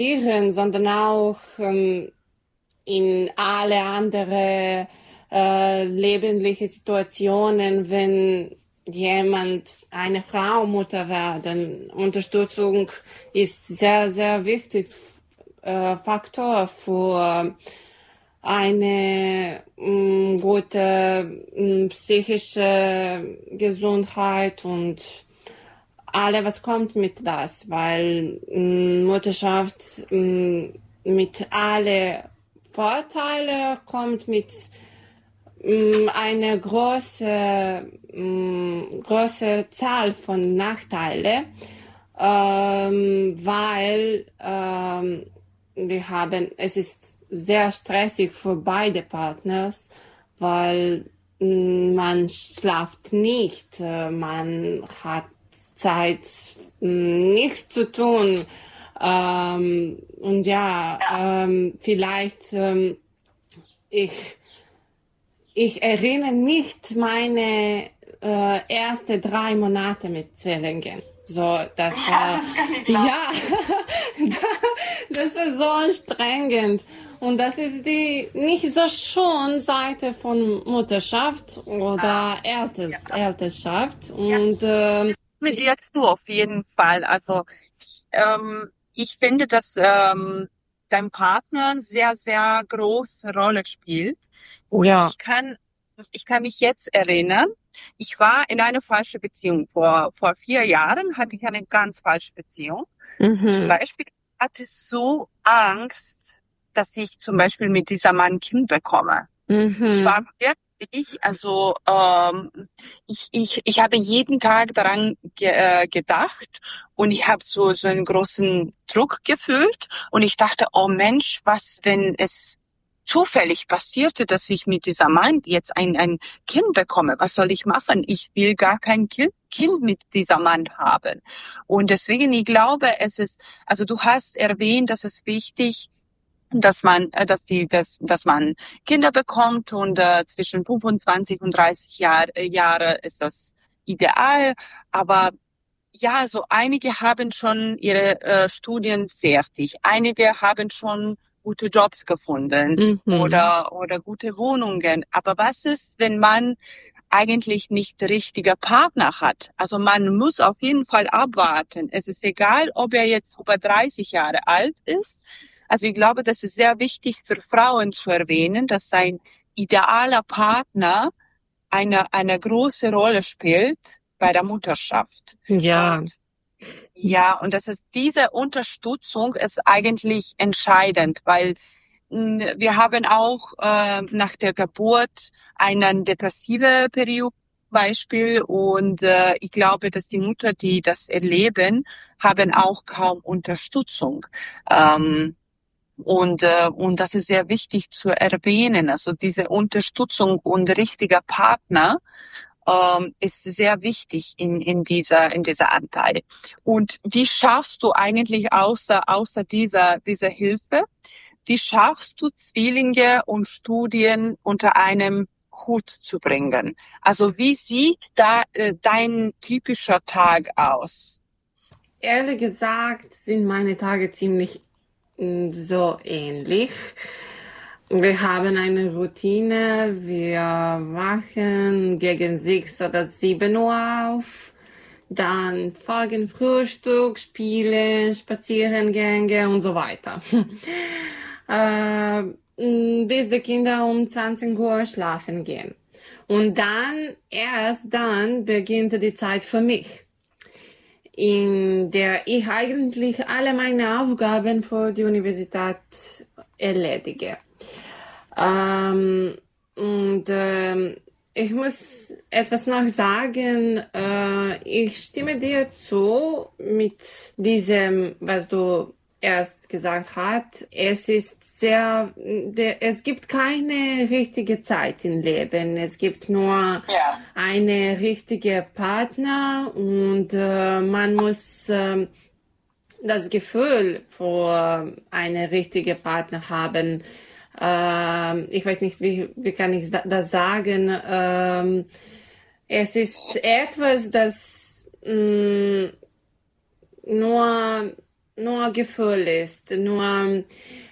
sondern auch in alle andere lebensliche Situationen, wenn jemand, eine Frau Mutter werden. Unterstützung ist sehr, sehr wichtig Faktor für eine gute psychische Gesundheit und alle, was kommt mit das, weil Mutterschaft mit alle Vorteile kommt mit eine große Zahl von Nachteile, weil es ist sehr stressig für beide Partners, weil man schlaft nicht, man hat Zeit, nichts zu tun. Und ja, vielleicht ich erinnere nicht meine erste 3 Monate mit Zwillingen. So, das war, ja, das war so anstrengend. Und das ist die nicht so schöne Seite von Mutterschaft oder Elternschaft. Und Mit dir zu auf jeden Fall. Also ich finde, dass dein Partner eine sehr, sehr große Rolle spielt. Oh ja. Ich kann mich jetzt erinnern, ich war in einer falschen Beziehung. Vor 4 Jahren hatte ich eine ganz falsche Beziehung. Zum Beispiel hatte ich so Angst, dass ich zum Beispiel mit dieser Mann ein Kind bekomme. Ich war wirklich, also ich habe jeden Tag daran gedacht und ich habe so einen großen Druck gefühlt und ich dachte, oh Mensch, was, wenn es zufällig passierte, dass ich mit dieser Mann jetzt ein Kind bekomme? Was soll ich machen? Ich will gar kein Kind mit dieser Mann haben. Und deswegen, ich glaube, also du hast erwähnt, dass es wichtig dass man Kinder bekommt und zwischen 25 und 30 Jahre ist das ideal. Aber ja, so einige haben schon ihre Studien fertig, einige haben schon gute Jobs gefunden oder gute Wohnungen. Aber was ist, wenn man eigentlich nicht der richtige Partner hat? Also man muss auf jeden Fall abwarten. Es ist egal, ob er jetzt über 30 Jahre alt ist. Also ich glaube, das ist sehr wichtig für Frauen zu erwähnen, dass ein idealer Partner eine große Rolle spielt bei der Mutterschaft. Ja. Und das ist diese Unterstützung ist eigentlich entscheidend, weil wir haben auch nach der Geburt eine depressive Periode Beispiel und ich glaube, dass die Mutter, die das erleben, haben auch kaum Unterstützung. Und das ist sehr wichtig zu erwähnen. Also diese Unterstützung und richtiger Partner ist sehr wichtig in dieser Anteil. Und wie schaffst du eigentlich außer dieser Hilfe, wie schaffst du Zwillinge und Studien unter einem Hut zu bringen? Also wie sieht da dein typischer Tag aus? Ehrlich gesagt sind meine Tage ziemlich so ähnlich. Wir haben eine Routine, wir wachen gegen 6 oder 7 Uhr auf, dann folgen Frühstück, Spiele, Spaziergänge und so weiter. Bis die Kinder um 20 Uhr schlafen gehen. Und erst dann beginnt die Zeit für mich, in der ich eigentlich alle meine Aufgaben für die Universität erledige. Ich muss etwas noch sagen. Ich stimme dir zu mit diesem, was du erst gesagt hast. Es gibt keine richtige Zeit im Leben. Es gibt nur eine richtige Partner und man muss das Gefühl für eine richtige Partner haben. Ich weiß nicht, wie kann ich das sagen. Es ist etwas, das nur nur Gefühl ist, nur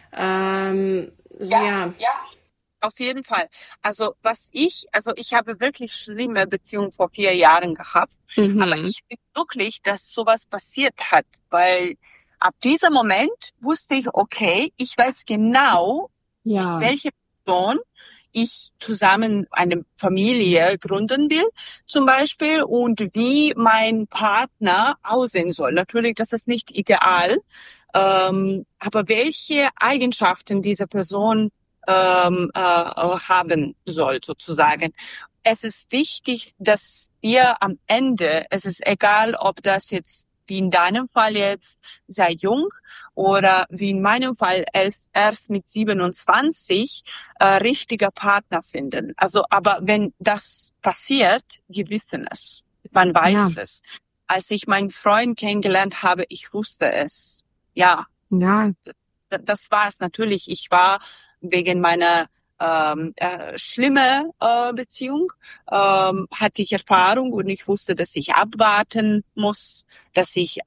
Ja, ja, auf jeden Fall. Also ich habe wirklich schlimme Beziehungen vor 4 Jahren gehabt, aber ich bin glücklich, dass sowas passiert hat, weil ab diesem Moment wusste ich, okay, ich weiß genau, mit ja, welcher Person ich zusammen eine Familie gründen will, zum Beispiel, und wie mein Partner aussehen soll. Natürlich, das ist nicht ideal, aber welche Eigenschaften diese Person haben soll, sozusagen. Es ist wichtig, dass wir am Ende, es ist egal, ob das jetzt wie in deinem Fall jetzt sehr jung oder wie in meinem Fall erst mit 27 richtiger Partner finden. Also, aber wenn das passiert, wir wissen es. Man ja, weiß es. Als ich meinen Freund kennengelernt habe, ich wusste es. Ja, ja, das war es natürlich. Ich war wegen meiner schlimme Beziehung, hatte ich Erfahrung und ich wusste, dass ich abwarten muss, dass ich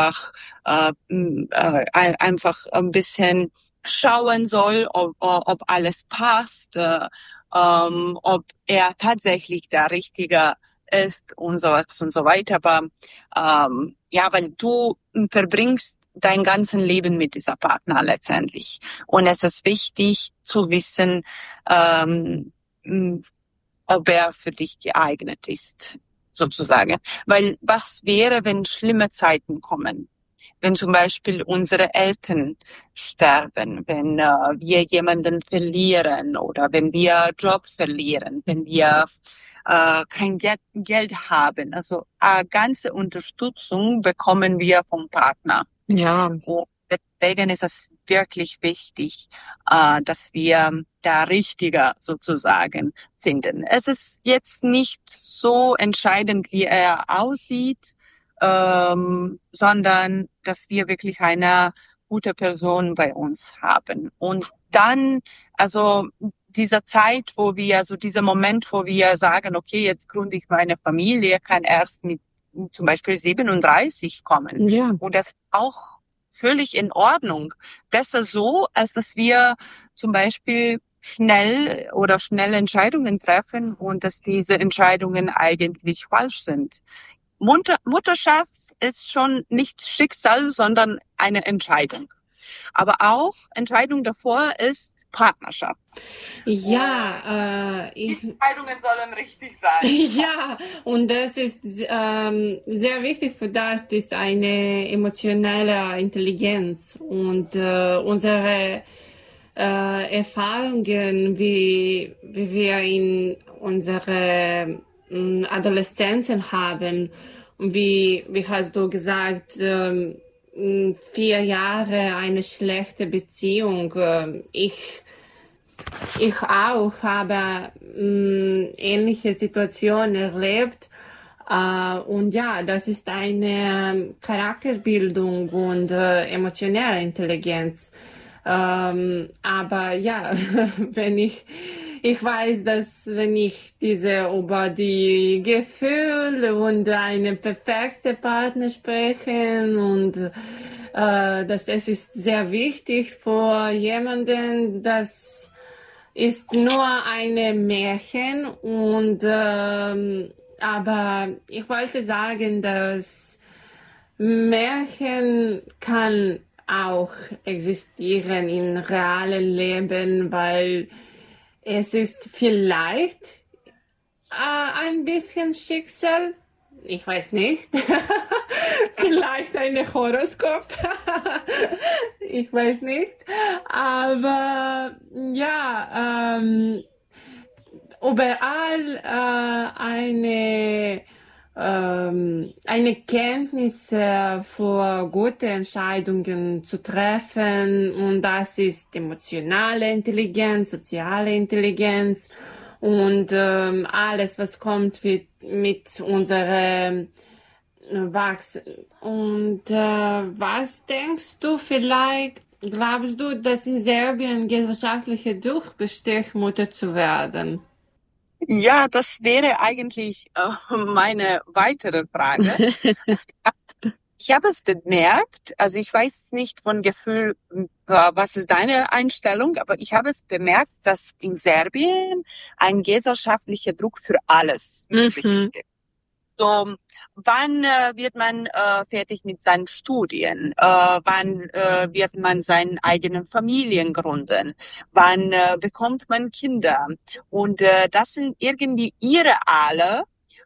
einfach ein bisschen schauen soll, ob alles passt, ob er tatsächlich der Richtige ist und so weiter. Aber ja, weil du verbringst dein ganzes Leben mit dieser Partner letztendlich. Und es ist wichtig zu wissen, ähm, ob er für dich geeignet ist, sozusagen. Weil was wäre, wenn schlimme Zeiten kommen? Wenn zum Beispiel unsere Eltern sterben, wenn wir jemanden verlieren oder wenn wir Job verlieren, wenn wir kein Geld haben. Also ganze Unterstützung bekommen wir vom Partner. ja, Und deswegen ist es wirklich wichtig, dass wir der Richtige sozusagen finden. Es ist jetzt nicht so entscheidend, wie er aussieht, sondern dass wir wirklich eine gute Person bei uns haben. Und dann, also dieser Zeit, dieser Moment, wo wir sagen, okay, jetzt gründe ich meine Familie, kann erst mit zum Beispiel 37 kommen. ja. Und das ist auch völlig in Ordnung. Besser so, als dass wir zum Beispiel schnell Entscheidungen treffen und dass diese Entscheidungen eigentlich falsch sind. Mutterschaft ist schon nicht Schicksal, sondern eine Entscheidung. Aber auch Entscheidung davor ist Partnerschaft. Ja, Die Entscheidungen sollen richtig sein. ja, und das ist sehr wichtig für das, ist eine emotionelle Intelligenz und unsere Erfahrungen, wie wir in unserer Adoleszenzen haben. Und wie hast du gesagt, 4 Jahre eine schlechte Beziehung. Ich auch habe ähnliche Situationen erlebt. Und ja, das ist eine Charakterbildung und emotionelle Intelligenz. Aber ja, ich weiß, dass wenn ich über die Gefühle und eine perfekte Partner sprechen und dass es ist sehr wichtig für jemanden, das ist nur ein Märchen und aber ich wollte sagen, dass Märchen kann auch existieren in realen Leben, weil es ist vielleicht ein bisschen Schicksal. Ich weiß nicht. Vielleicht ein Horoskop. Ich weiß nicht. Aber ja, überall eine Kenntnis für gute Entscheidungen zu treffen und das ist emotionale Intelligenz, soziale Intelligenz und alles, was kommt mit unserem Wachsen. Und was denkst du glaubst du, dass in Serbien gesellschaftlicher Druck besteht, Mutter zu werden? Ja, das wäre eigentlich meine weitere Frage. Es gab Ich habe es bemerkt, also ich weiß nicht von Gefühl, was ist deine Einstellung, aber ich habe es bemerkt, dass in Serbien ein gesellschaftlicher Druck für alles möglich ist. So, wann wird man fertig mit seinen Studien? Wann wird man seine eigenen Familien gründen? Wann bekommt man Kinder? Und das sind irgendwie ihre alle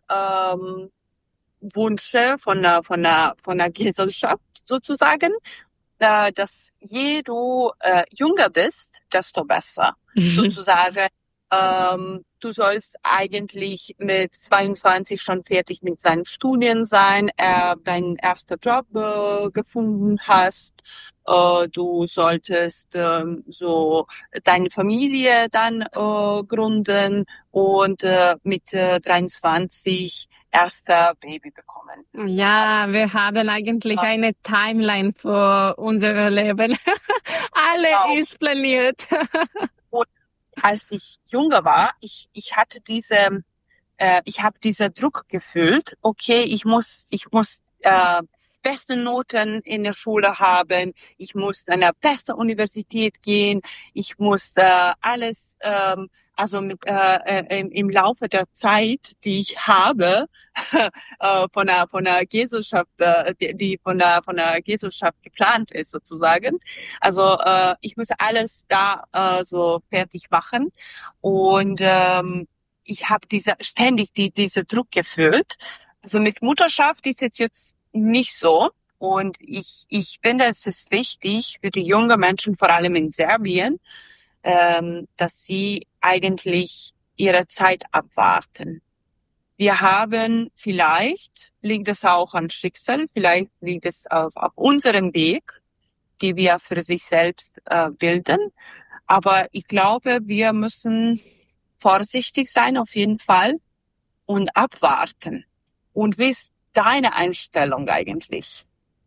Wünsche von der Gesellschaft sozusagen, dass je du jünger bist, desto besser. Sozusagen, du sollst eigentlich mit 22 schon fertig mit seinen Studien sein, deinen ersten Job gefunden hast, du solltest so deine Familie dann gründen und mit 23 erster Baby bekommen. Ja, wir haben eigentlich eine Timeline für unser Leben. Alle ist planiert. Und als ich jünger war, ich hatte ich habe diesen Druck gefühlt. Okay, ich muss beste Noten in der Schule haben. Ich muss an eine beste Universität gehen. Ich muss alles also im Laufe der Zeit, die ich habe, von der Gesellschaft, die von der Gesellschaft geplant ist sozusagen. Also ich muss alles da so fertig machen und ich habe ständig diese Druck gefühlt. Also mit Mutterschaft ist jetzt nicht so. Und ich finde, es ist wichtig für die jungen Menschen, vor allem in Serbien, dass sie eigentlich ihre Zeit abwarten. Wir haben liegt es auch an Schicksal, vielleicht liegt es auf unserem Weg, die wir für sich selbst bilden. Aber ich glaube, wir müssen vorsichtig sein auf jeden Fall und abwarten. Und wie ist deine Einstellung eigentlich?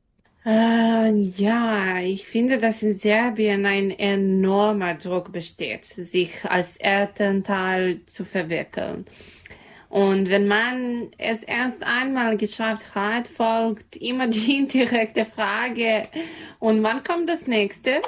Ja, ich finde, dass in Serbien ein enormer Druck besteht, sich als Elternteil zu verwirklichen. Und wenn man es erst einmal geschafft hat, folgt immer die indirekte Frage, und wann kommt das nächste?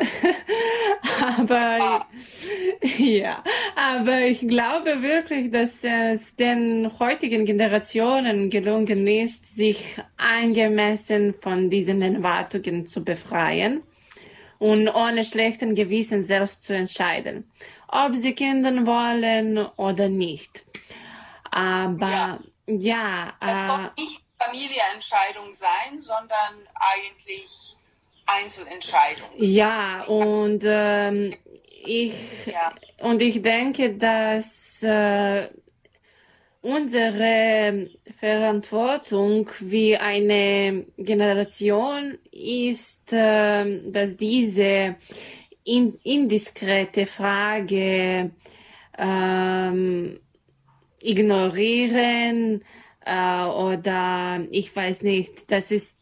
Aber ja, aber ich glaube wirklich, dass es den heutigen Generationen gelungen ist, sich angemessen von diesen Erwartungen zu befreien und ohne schlechten Gewissen selbst zu entscheiden, ob sie Kinder wollen oder nicht. Aber ja, es soll nicht Familienentscheidung sein, sondern eigentlich Einzelentscheidung. Ja, und ich denke, dass unsere Verantwortung wie eine Generation ist, dass diese indiskrete Frage ignorieren oder ich weiß nicht, das ist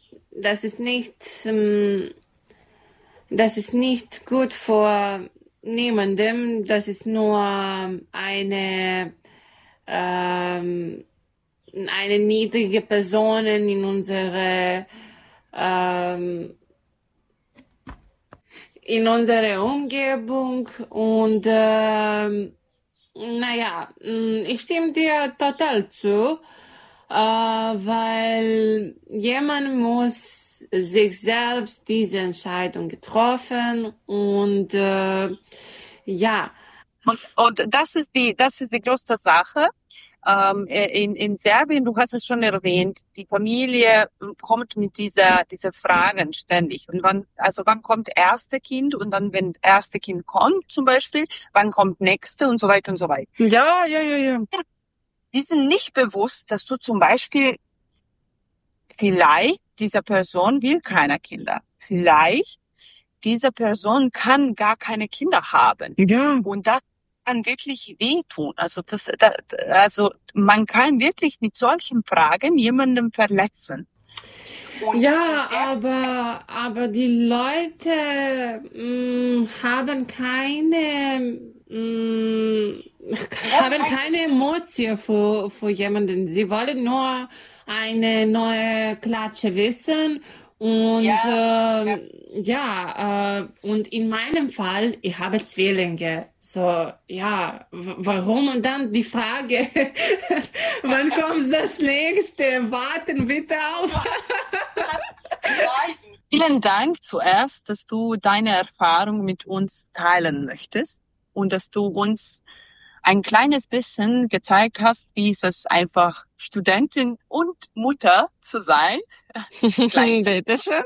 nicht gut vor niemandem, das ist nur eine niedrige Person in unserer Umgebung und naja, ich stimme dir total zu, weil jemand muss sich selbst diese Entscheidung getroffen und ja. Und das ist die größte Sache. In Serbien, du hast es schon erwähnt, die Familie kommt mit dieser Fragen ständig. Und wann kommt erste Kind? Und dann, wenn erste Kind kommt, zum Beispiel, wann kommt nächste und so weiter und so weiter. Ja. Die sind nicht bewusst, dass du zum Beispiel vielleicht dieser Person will keine Kinder. Vielleicht diese Person kann gar keine Kinder haben. Ja. Und das kann wirklich wehtun. Also man kann wirklich mit solchen Fragen jemanden verletzen. Und ja, aber die Leute haben keine Emotion für jemanden. Sie wollen nur eine neue Klatsche wissen Und und in meinem Fall, ich habe Zwillinge. So, ja, warum? Und dann die Frage, wann kommt das nächste? Warten bitte auf. Vielen Dank zuerst, dass du deine Erfahrung mit uns teilen möchtest und dass du uns ein kleines bisschen gezeigt hast, wie es ist, einfach Studentin und Mutter zu sein. Bitteschön.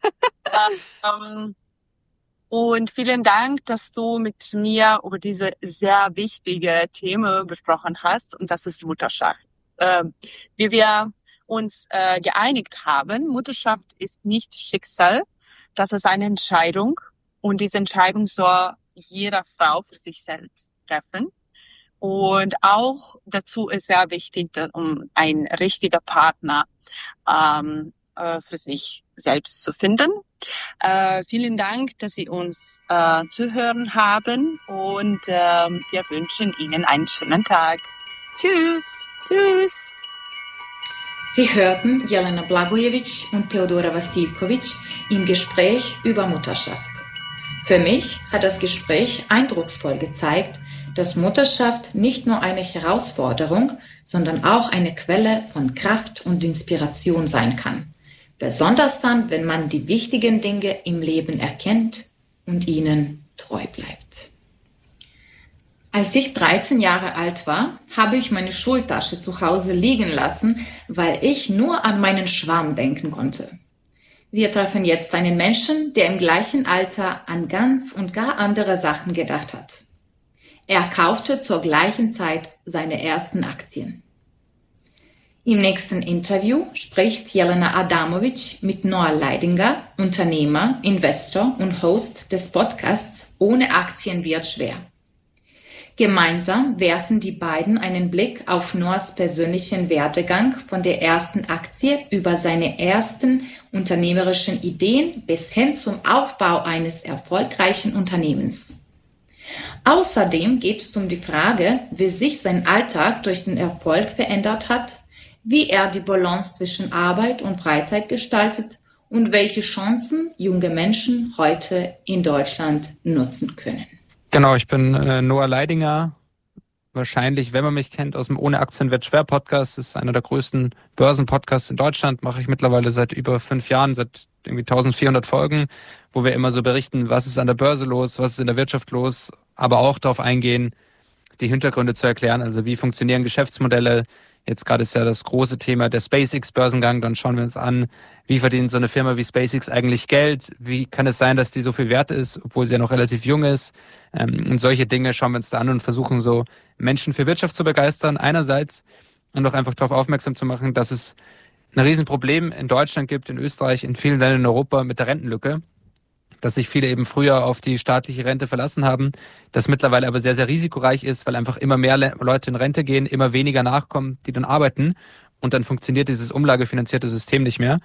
Und vielen Dank, dass du mit mir über diese sehr wichtige Themen gesprochen hast, und das ist Mutterschaft. Wie wir uns geeinigt haben, Mutterschaft ist nicht Schicksal, das ist eine Entscheidung, und diese Entscheidung soll jeder Frau für sich selbst treffen. Und auch dazu ist sehr wichtig, um ein richtiger Partner für sich selbst zu finden. Vielen Dank, dass Sie uns zuhören haben, und wir wünschen Ihnen einen schönen Tag. Tschüss. Tschüss. Sie hörten Jelena Blagojevic und Theodora Vasilkovic im Gespräch über Mutterschaft. Für mich hat das Gespräch eindrucksvoll gezeigt, dass Mutterschaft nicht nur eine Herausforderung, sondern auch eine Quelle von Kraft und Inspiration sein kann. Besonders dann, wenn man die wichtigen Dinge im Leben erkennt und ihnen treu bleibt. Als ich 13 Jahre alt war, habe ich meine Schultasche zu Hause liegen lassen, weil ich nur an meinen Schwarm denken konnte. Wir treffen jetzt einen Menschen, der im gleichen Alter an ganz und gar andere Sachen gedacht hat. Er kaufte zur gleichen Zeit seine ersten Aktien. Im nächsten Interview spricht Jelena Adamovic mit Noah Leidinger, Unternehmer, Investor und Host des Podcasts Ohne Aktien wird schwer. Gemeinsam werfen die beiden einen Blick auf Noahs persönlichen Werdegang von der ersten Aktie über seine ersten unternehmerischen Ideen bis hin zum Aufbau eines erfolgreichen Unternehmens. Außerdem geht es um die Frage, wie sich sein Alltag durch den Erfolg verändert hat, wie er die Balance zwischen Arbeit und Freizeit gestaltet und welche Chancen junge Menschen heute in Deutschland nutzen können. Genau, ich bin Noah Leidinger. Wahrscheinlich, wenn man mich kennt, aus dem Ohne Aktien wird schwer Podcast. Das ist einer der größten Börsenpodcasts in Deutschland. Mache ich mittlerweile seit über 5 Jahren, seit irgendwie 1400 Folgen, wo wir immer so berichten, was ist an der Börse los, was ist in der Wirtschaft los, aber auch darauf eingehen, die Hintergründe zu erklären. Also wie funktionieren Geschäftsmodelle? Jetzt gerade ist ja das große Thema der SpaceX-Börsengang. Dann schauen wir uns an, wie verdient so eine Firma wie SpaceX eigentlich Geld? Wie kann es sein, dass die so viel wert ist, obwohl sie ja noch relativ jung ist? Und solche Dinge schauen wir uns da an und versuchen so Menschen für Wirtschaft zu begeistern einerseits und auch einfach darauf aufmerksam zu machen, dass es ein Riesenproblem in Deutschland gibt, in Österreich, in vielen Ländern in Europa mit der Rentenlücke, dass sich viele eben früher auf die staatliche Rente verlassen haben, das mittlerweile aber sehr, sehr risikoreich ist, weil einfach immer mehr Leute in Rente gehen, immer weniger nachkommen, die dann arbeiten, und dann funktioniert dieses umlagefinanzierte System nicht mehr.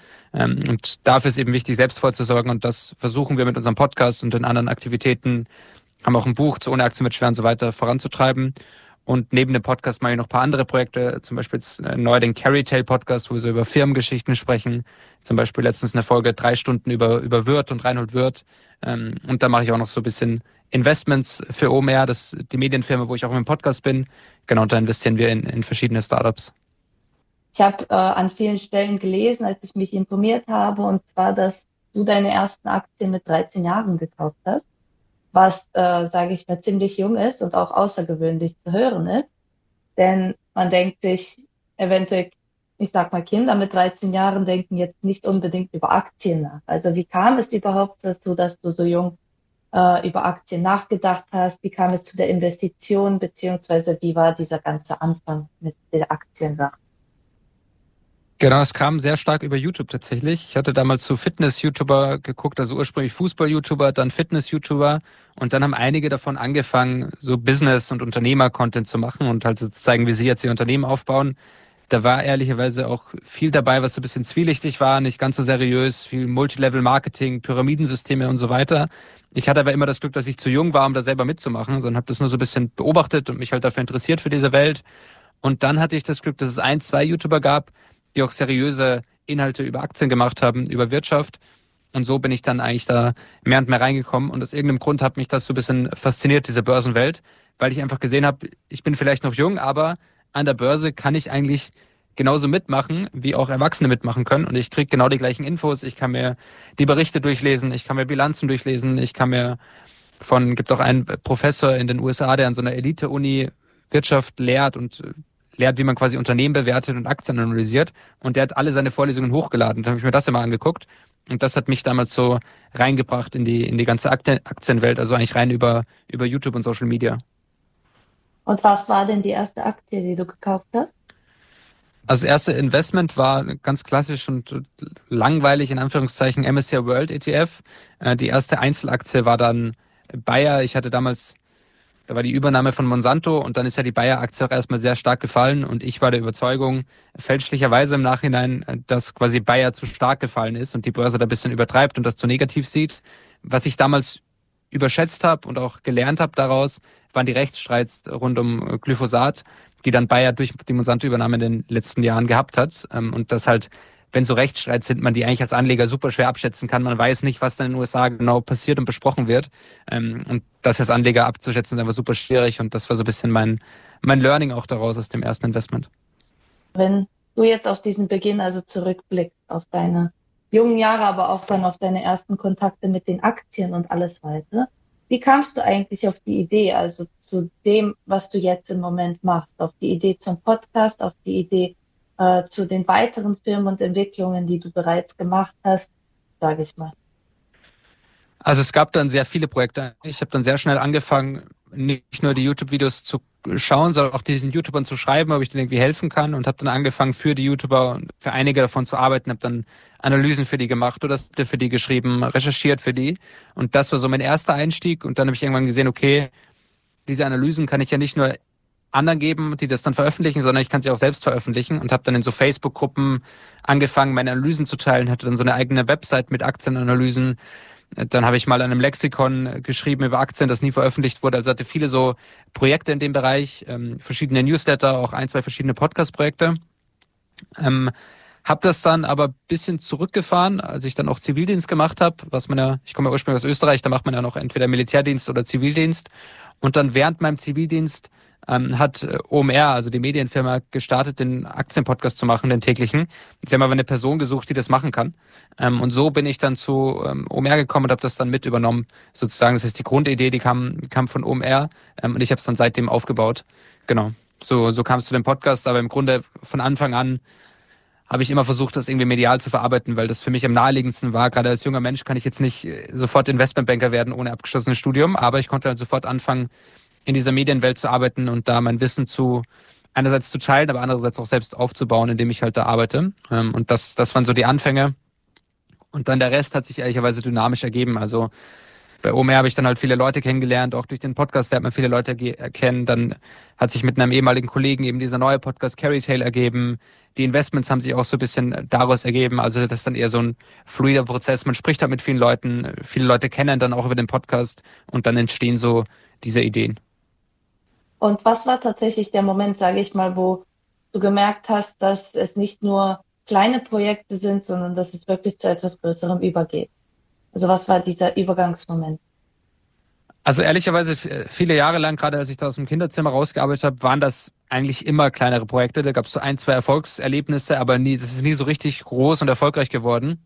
Und dafür ist eben wichtig, selbst vorzusorgen, und das versuchen wir mit unserem Podcast und den anderen Aktivitäten, haben auch ein Buch zu Ohne Aktien wird schwer und so weiter voranzutreiben. Und neben dem Podcast mache ich noch ein paar andere Projekte, zum Beispiel jetzt neu den Carry Tale Podcast, wo wir so über Firmengeschichten sprechen. Zum Beispiel letztens eine Folge 3 Stunden über Wirth und Reinhold Wirth. Und da mache ich auch noch so ein bisschen Investments für OMR, das die Medienfirma, wo ich auch im Podcast bin. Genau, und da investieren wir in verschiedene Startups. Ich habe an vielen Stellen gelesen, als ich mich informiert habe, und zwar, dass du deine ersten Aktien mit 13 Jahren gekauft hast, was, sage ich mal, ziemlich jung ist und auch außergewöhnlich zu hören ist. Denn man denkt sich eventuell, ich sag mal, Kinder mit 13 Jahren denken jetzt nicht unbedingt über Aktien nach. Also wie kam es überhaupt dazu, dass du so jung über Aktien nachgedacht hast? Wie kam es zu der Investition, beziehungsweise wie war dieser ganze Anfang mit der Aktiensache? Genau, es kam sehr stark über YouTube tatsächlich. Ich hatte damals so Fitness-YouTuber geguckt, also ursprünglich Fußball-YouTuber, dann Fitness-YouTuber, und dann haben einige davon angefangen, so Business- und Unternehmer-Content zu machen und halt so zu zeigen, wie sie jetzt ihr Unternehmen aufbauen. Da war ehrlicherweise auch viel dabei, was so ein bisschen zwielichtig war, nicht ganz so seriös, viel Multilevel-Marketing, Pyramidensysteme und so weiter. Ich hatte aber immer das Glück, dass ich zu jung war, um da selber mitzumachen, sondern habe das nur so ein bisschen beobachtet und mich halt dafür interessiert für diese Welt. Und dann hatte ich das Glück, dass es 1, 2 YouTuber gab, die auch seriöse Inhalte über Aktien gemacht haben, über Wirtschaft. Und so bin ich dann eigentlich da mehr und mehr reingekommen. Und aus irgendeinem Grund hat mich das so ein bisschen fasziniert, diese Börsenwelt, weil ich einfach gesehen habe, ich bin vielleicht noch jung, aber an der Börse kann ich eigentlich genauso mitmachen, wie auch Erwachsene mitmachen können. Und ich kriege genau die gleichen Infos. Ich kann mir die Berichte durchlesen, ich kann mir Bilanzen durchlesen, gibt auch einen Professor in den USA, der an so einer Elite-Uni Wirtschaft lehrt und lehrt, wie man quasi Unternehmen bewertet und Aktien analysiert. Und der hat alle seine Vorlesungen hochgeladen. Da habe ich mir das immer angeguckt. Und das hat mich damals so reingebracht in die ganze Aktienwelt, also eigentlich rein über YouTube und Social Media. Und was war denn die erste Aktie, die du gekauft hast? Also das erste Investment war ganz klassisch und langweilig, in Anführungszeichen, MSCI World ETF. Die erste Einzelaktie war dann Bayer. Da war die Übernahme von Monsanto und dann ist ja die Bayer-Aktie auch erstmal sehr stark gefallen und ich war der Überzeugung, fälschlicherweise im Nachhinein, dass quasi Bayer zu stark gefallen ist und die Börse da ein bisschen übertreibt und das zu negativ sieht. Was ich damals überschätzt habe und auch gelernt habe daraus, waren die Rechtsstreits rund um Glyphosat, die dann Bayer durch die Monsanto-Übernahme in den letzten Jahren gehabt hat. Und das halt, wenn so Rechtsstreits sind, man die eigentlich als Anleger super schwer abschätzen kann. Man weiß nicht, was dann in den USA genau passiert und besprochen wird. Und das als Anleger abzuschätzen, ist einfach super schwierig. Und das war so ein bisschen mein Learning auch daraus aus dem ersten Investment. Wenn du jetzt auf diesen Beginn also zurückblickst, auf deine jungen Jahre, aber auch dann auf deine ersten Kontakte mit den Aktien und alles weiter, wie kamst du eigentlich auf die Idee, also zu dem, was du jetzt im Moment machst, auf die Idee zum Podcast, auf die Idee zu den weiteren Filmen und Entwicklungen, die du bereits gemacht hast, sage ich mal? Also es gab dann sehr viele Projekte. Ich habe dann sehr schnell angefangen, nicht nur die YouTube-Videos zu schauen, sondern auch diesen YouTubern zu schreiben, ob ich denen irgendwie helfen kann und habe dann angefangen, für die YouTuber und für einige davon zu arbeiten, habe dann Analysen für die gemacht oder für die geschrieben, recherchiert für die und das war so mein erster Einstieg und dann habe ich irgendwann gesehen, okay, diese Analysen kann ich ja nicht nur anderen geben, die das dann veröffentlichen, sondern ich kann sie auch selbst veröffentlichen und habe dann in so Facebook-Gruppen angefangen, meine Analysen zu teilen, hatte dann so eine eigene Website mit Aktienanalysen. Dann habe ich mal an einem Lexikon geschrieben über Aktien, das nie veröffentlicht wurde. Also hatte viele so Projekte in dem Bereich, verschiedene Newsletter, auch 1, 2 verschiedene Podcast-Projekte. Habe das dann aber ein bisschen zurückgefahren, als ich dann auch Zivildienst gemacht habe, ich komme ja ursprünglich aus Österreich, da macht man ja noch entweder Militärdienst oder Zivildienst. Und dann während meinem Zivildienst hat OMR, also die Medienfirma, gestartet, den Aktienpodcast zu machen, den täglichen. Sie haben aber eine Person gesucht, die das machen kann. Und so bin ich dann zu OMR gekommen und habe das dann mit übernommen, sozusagen. Das ist die Grundidee, die kam von OMR und ich habe es dann seitdem aufgebaut. Genau, so kam es zu dem Podcast, aber im Grunde von Anfang an habe ich immer versucht, das irgendwie medial zu verarbeiten, weil das für mich am naheliegendsten war. Gerade als junger Mensch kann ich jetzt nicht sofort Investmentbanker werden ohne abgeschlossenes Studium, aber ich konnte dann sofort anfangen, in dieser Medienwelt zu arbeiten und da mein Wissen einerseits zu teilen, aber andererseits auch selbst aufzubauen, indem ich halt da arbeite. Und das waren so die Anfänge. Und dann der Rest hat sich ehrlicherweise dynamisch ergeben. Also bei OMR habe ich dann halt viele Leute kennengelernt, auch durch den Podcast lernt man viele Leute kennen. Dann hat sich mit einem ehemaligen Kollegen eben dieser neue Podcast Carry Tale ergeben. Die Investments haben sich auch so ein bisschen daraus ergeben. Also das ist dann eher so ein fluider Prozess. Man spricht halt mit vielen Leuten. Viele Leute kennen dann auch über den Podcast und dann entstehen so diese Ideen. Und was war tatsächlich der Moment, sage ich mal, wo du gemerkt hast, dass es nicht nur kleine Projekte sind, sondern dass es wirklich zu etwas Größerem übergeht? Also was war dieser Übergangsmoment? Also ehrlicherweise viele Jahre lang, gerade als ich da aus dem Kinderzimmer rausgearbeitet habe, waren das eigentlich immer kleinere Projekte. Da gab es so 1, 2 Erfolgserlebnisse, aber das ist nie so richtig groß und erfolgreich geworden.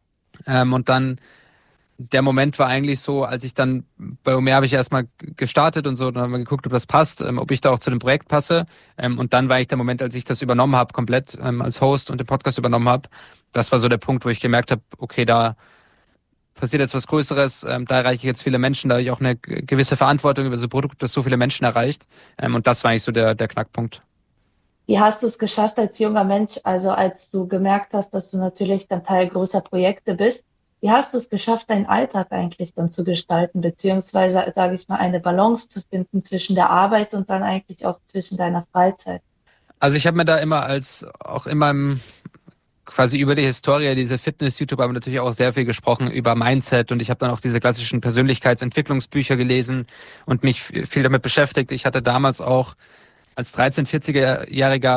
Und dann der Moment war eigentlich so, als ich dann bei OMR habe ich erstmal gestartet und so, dann haben wir geguckt, ob das passt, ob ich da auch zu dem Projekt passe. Und dann war eigentlich der Moment, als ich das übernommen habe, komplett als Host und den Podcast übernommen habe. Das war so der Punkt, wo ich gemerkt habe, okay, da passiert jetzt was Größeres, da erreiche ich jetzt viele Menschen, da habe ich auch eine gewisse Verantwortung über so ein Produkt, das so viele Menschen erreicht. Und das war eigentlich so der Knackpunkt. Wie hast du es geschafft als junger Mensch, also als du gemerkt hast, dass du natürlich dann Teil großer Projekte bist, wie hast du es geschafft, deinen Alltag eigentlich dann zu gestalten, beziehungsweise, sage ich mal, eine Balance zu finden zwischen der Arbeit und dann eigentlich auch zwischen deiner Freizeit? Also ich habe mir da immer auch in meinem quasi über die Historie, diese Fitness-YouTuber haben natürlich auch sehr viel gesprochen über Mindset und ich habe dann auch diese klassischen Persönlichkeitsentwicklungsbücher gelesen und mich viel damit beschäftigt. Ich hatte damals auch als 13-, 40-Jähriger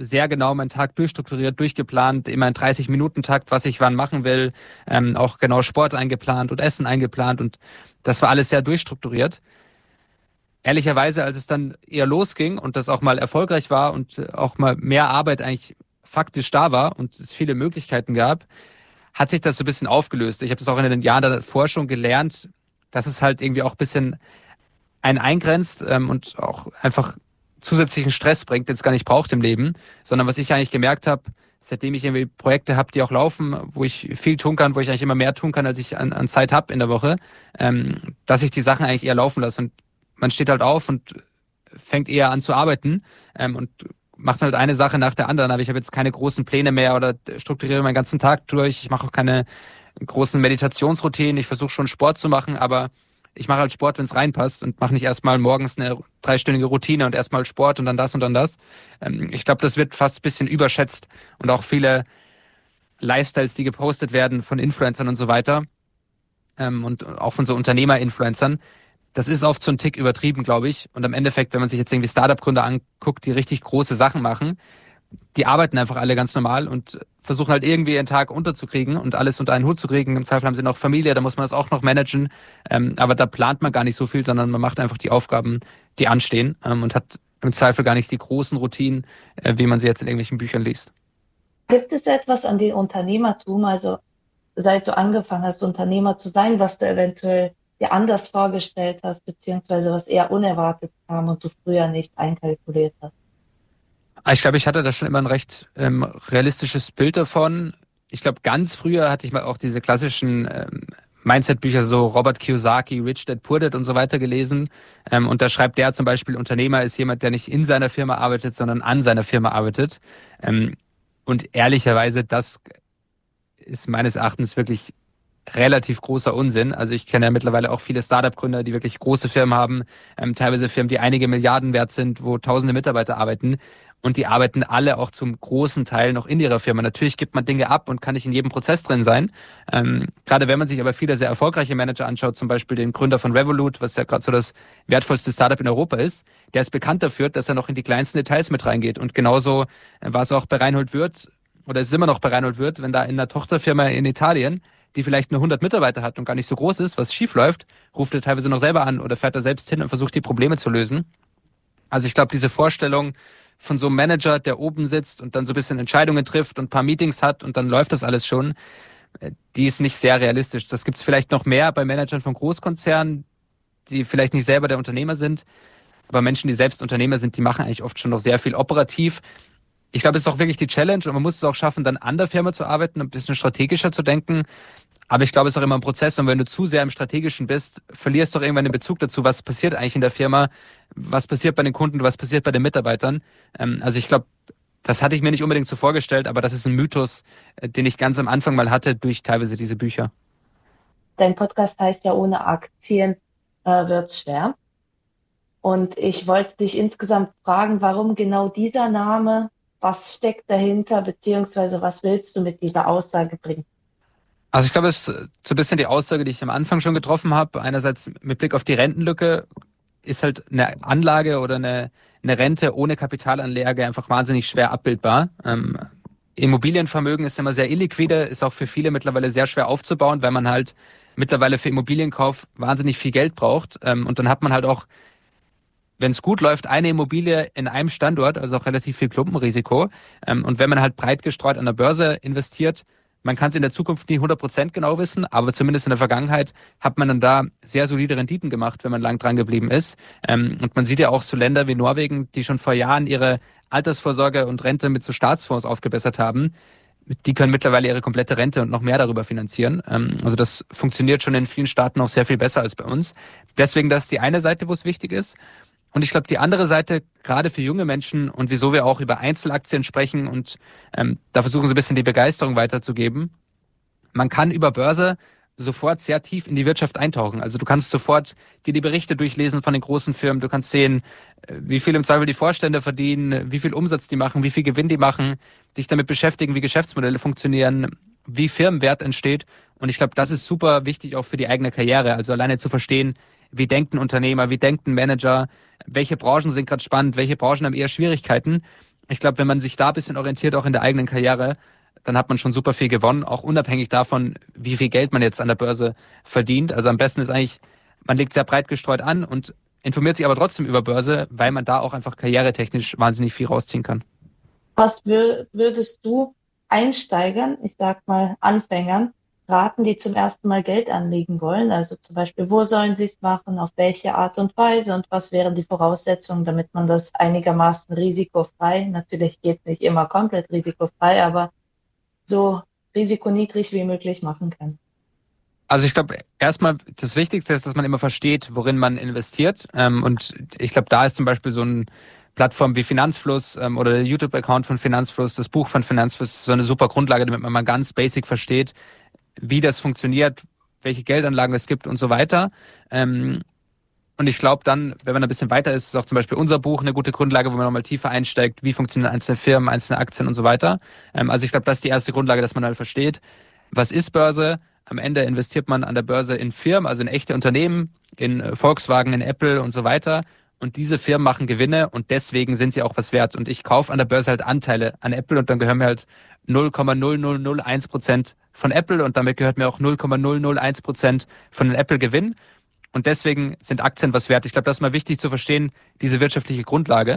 sehr genau meinen Tag durchstrukturiert, durchgeplant, immer in 30-Minuten-Takt, was ich wann machen will, auch genau Sport eingeplant und Essen eingeplant und das war alles sehr durchstrukturiert. Ehrlicherweise, als es dann eher losging und das auch mal erfolgreich war und auch mal mehr Arbeit eigentlich faktisch da war und es viele Möglichkeiten gab, hat sich das so ein bisschen aufgelöst. Ich habe das auch in den Jahren davor schon gelernt, dass es halt irgendwie auch ein bisschen einen eingrenzt und auch einfach zusätzlichen Stress bringt, den es gar nicht braucht im Leben, sondern was ich eigentlich gemerkt habe, seitdem ich irgendwie Projekte habe, die auch laufen, wo ich viel tun kann, wo ich eigentlich immer mehr tun kann, als ich an Zeit habe in der Woche, dass ich die Sachen eigentlich eher laufen lasse. Und man steht halt auf und fängt eher an zu arbeiten und macht halt eine Sache nach der anderen. Aber ich habe jetzt keine großen Pläne mehr oder strukturiere meinen ganzen Tag durch. Ich mache auch keine großen Meditationsroutinen. Ich versuche schon Sport zu machen, aber ich mache halt Sport, wenn es reinpasst und mache nicht erstmal morgens eine 3-stündige Routine und erstmal Sport und dann das und dann das. Ich glaube, das wird fast ein bisschen überschätzt und auch viele Lifestyles, die gepostet werden von Influencern und so weiter und auch von so Unternehmer-Influencern, das ist oft so ein Tick übertrieben, glaube ich. Und am Endeffekt, wenn man sich jetzt irgendwie Startup-Gründer anguckt, die richtig große Sachen machen, die arbeiten einfach alle ganz normal und versuchen halt irgendwie ihren Tag unterzukriegen und alles unter einen Hut zu kriegen. Im Zweifel haben sie noch Familie, da muss man das auch noch managen. Aber da plant man gar nicht so viel, sondern man macht einfach die Aufgaben, die anstehen und hat im Zweifel gar nicht die großen Routinen, wie man sie jetzt in irgendwelchen Büchern liest. Gibt es etwas an dem Unternehmertum, also seit du angefangen hast, Unternehmer zu sein, was du eventuell dir anders vorgestellt hast, beziehungsweise was eher unerwartet kam und du früher nicht einkalkuliert hast? Ich glaube, ich hatte da schon immer ein recht realistisches Bild davon. Ich glaube, ganz früher hatte ich mal auch diese klassischen Mindset-Bücher, so Robert Kiyosaki, Rich Dad, Poor Dad und so weiter gelesen. Und da schreibt der zum Beispiel, Unternehmer ist jemand, der nicht in seiner Firma arbeitet, sondern an seiner Firma arbeitet. Und ehrlicherweise, das ist meines Erachtens wirklich relativ großer Unsinn. Also ich kenne ja mittlerweile auch viele Startup-Gründer, die wirklich große Firmen haben, teilweise Firmen, die einige Milliarden wert sind, wo tausende Mitarbeiter arbeiten. Und die arbeiten alle auch zum großen Teil noch in ihrer Firma. Natürlich gibt man Dinge ab und kann nicht in jedem Prozess drin sein. Gerade wenn man sich aber viele sehr erfolgreiche Manager anschaut, zum Beispiel den Gründer von Revolut, was ja gerade so das wertvollste Startup in Europa ist, der ist bekannt dafür, dass er noch in die kleinsten Details mit reingeht. Und genauso war es auch bei Reinhold Wirth, oder es ist immer noch bei Reinhold Wirth, wenn da in einer Tochterfirma in Italien, die vielleicht nur 100 Mitarbeiter hat und gar nicht so groß ist, was schief läuft, ruft er teilweise noch selber an oder fährt er selbst hin und versucht, die Probleme zu lösen. Also ich glaube, diese Vorstellung von so einem Manager, der oben sitzt und dann so ein bisschen Entscheidungen trifft und ein paar Meetings hat und dann läuft das alles schon, die ist nicht sehr realistisch. Das gibt es vielleicht noch mehr bei Managern von Großkonzernen, die vielleicht nicht selber der Unternehmer sind, aber Menschen, die selbst Unternehmer sind, die machen eigentlich oft schon noch sehr viel operativ. Ich glaube, es ist auch wirklich die Challenge und man muss es auch schaffen, dann an der Firma zu arbeiten, ein bisschen strategischer zu denken. Aber ich glaube, es ist auch immer ein Prozess und wenn du zu sehr im Strategischen bist, verlierst du doch irgendwann den Bezug dazu, was passiert eigentlich in der Firma, was passiert bei den Kunden, was passiert bei den Mitarbeitern. Also ich glaube, das hatte ich mir nicht unbedingt so vorgestellt, aber das ist ein Mythos, den ich ganz am Anfang mal hatte durch teilweise diese Bücher. Dein Podcast heißt ja, ohne Aktien wird's schwer. Und ich wollte dich insgesamt fragen, warum genau dieser Name, was steckt dahinter, beziehungsweise was willst du mit dieser Aussage bringen? Also ich glaube, es ist so ein bisschen die Aussage, die ich am Anfang schon getroffen habe. Einerseits mit Blick auf die Rentenlücke ist halt eine Anlage oder eine Rente ohne Kapitalanlage einfach wahnsinnig schwer abbildbar. Immobilienvermögen ist immer sehr illiquide, ist auch für viele mittlerweile sehr schwer aufzubauen, weil man halt mittlerweile für Immobilienkauf wahnsinnig viel Geld braucht. Und dann hat man halt auch, wenn es gut läuft, eine Immobilie in einem Standort, also auch relativ viel Klumpenrisiko. Und wenn man halt breit gestreut an der Börse investiert, man kann es in der Zukunft nie 100% genau wissen, aber zumindest in der Vergangenheit hat man dann da sehr solide Renditen gemacht, wenn man lang dran geblieben ist. Und man sieht ja auch so Länder wie Norwegen, die schon vor Jahren ihre Altersvorsorge und Rente mit so Staatsfonds aufgebessert haben. Die können mittlerweile ihre komplette Rente und noch mehr darüber finanzieren. Also das funktioniert schon in vielen Staaten auch sehr viel besser als bei uns. Deswegen, das ist die eine Seite, wo es wichtig ist. Und ich glaube, die andere Seite, gerade für junge Menschen und wieso wir auch über Einzelaktien sprechen und da versuchen so ein bisschen die Begeisterung weiterzugeben. Man kann über Börse sofort sehr tief in die Wirtschaft eintauchen. Also du kannst sofort dir die Berichte durchlesen von den großen Firmen. Du kannst sehen, wie viel im Zweifel die Vorstände verdienen, wie viel Umsatz die machen, wie viel Gewinn die machen, dich damit beschäftigen, wie Geschäftsmodelle funktionieren, wie Firmenwert entsteht. Und ich glaube, das ist super wichtig auch für die eigene Karriere. Also alleine zu verstehen, wie denkt ein Unternehmer, wie denkt ein Manager, welche Branchen sind gerade spannend, welche Branchen haben eher Schwierigkeiten. Ich glaube, wenn man sich da ein bisschen orientiert, auch in der eigenen Karriere, dann hat man schon super viel gewonnen, auch unabhängig davon, wie viel Geld man jetzt an der Börse verdient. Also am besten ist eigentlich, man legt sehr breit gestreut an und informiert sich aber trotzdem über Börse, weil man da auch einfach karrieretechnisch wahnsinnig viel rausziehen kann. Was würdest du Einsteigern, ich sag mal Anfängern, raten, die zum ersten Mal Geld anlegen wollen? Also zum Beispiel, wo sollen sie es machen, auf welche Art und Weise und was wären die Voraussetzungen, damit man das einigermaßen risikofrei, natürlich geht es nicht immer komplett risikofrei, aber so risikoniedrig wie möglich machen kann? Also ich glaube, erstmal das Wichtigste ist, dass man immer versteht, worin man investiert. Und ich glaube, da ist zum Beispiel so eine Plattform wie Finanzfluss oder der YouTube-Account von Finanzfluss, das Buch von Finanzfluss, so eine super Grundlage, damit man mal ganz basic versteht, wie das funktioniert, welche Geldanlagen es gibt und so weiter. Und ich glaube dann, wenn man ein bisschen weiter ist, ist auch zum Beispiel unser Buch eine gute Grundlage, wo man nochmal tiefer einsteigt, wie funktionieren einzelne Firmen, einzelne Aktien und so weiter. Also ich glaube, das ist die erste Grundlage, dass man halt versteht, was ist Börse. Am Ende investiert man an der Börse in Firmen, also in echte Unternehmen, in Volkswagen, in Apple und so weiter. Und diese Firmen machen Gewinne und deswegen sind sie auch was wert. Und ich kaufe an der Börse halt Anteile an Apple und dann gehören mir halt 0,0001% von Apple und damit gehört mir auch 0,001% von den Apple-Gewinn. Und deswegen sind Aktien was wert. Ich glaube, das ist mal wichtig zu verstehen, diese wirtschaftliche Grundlage.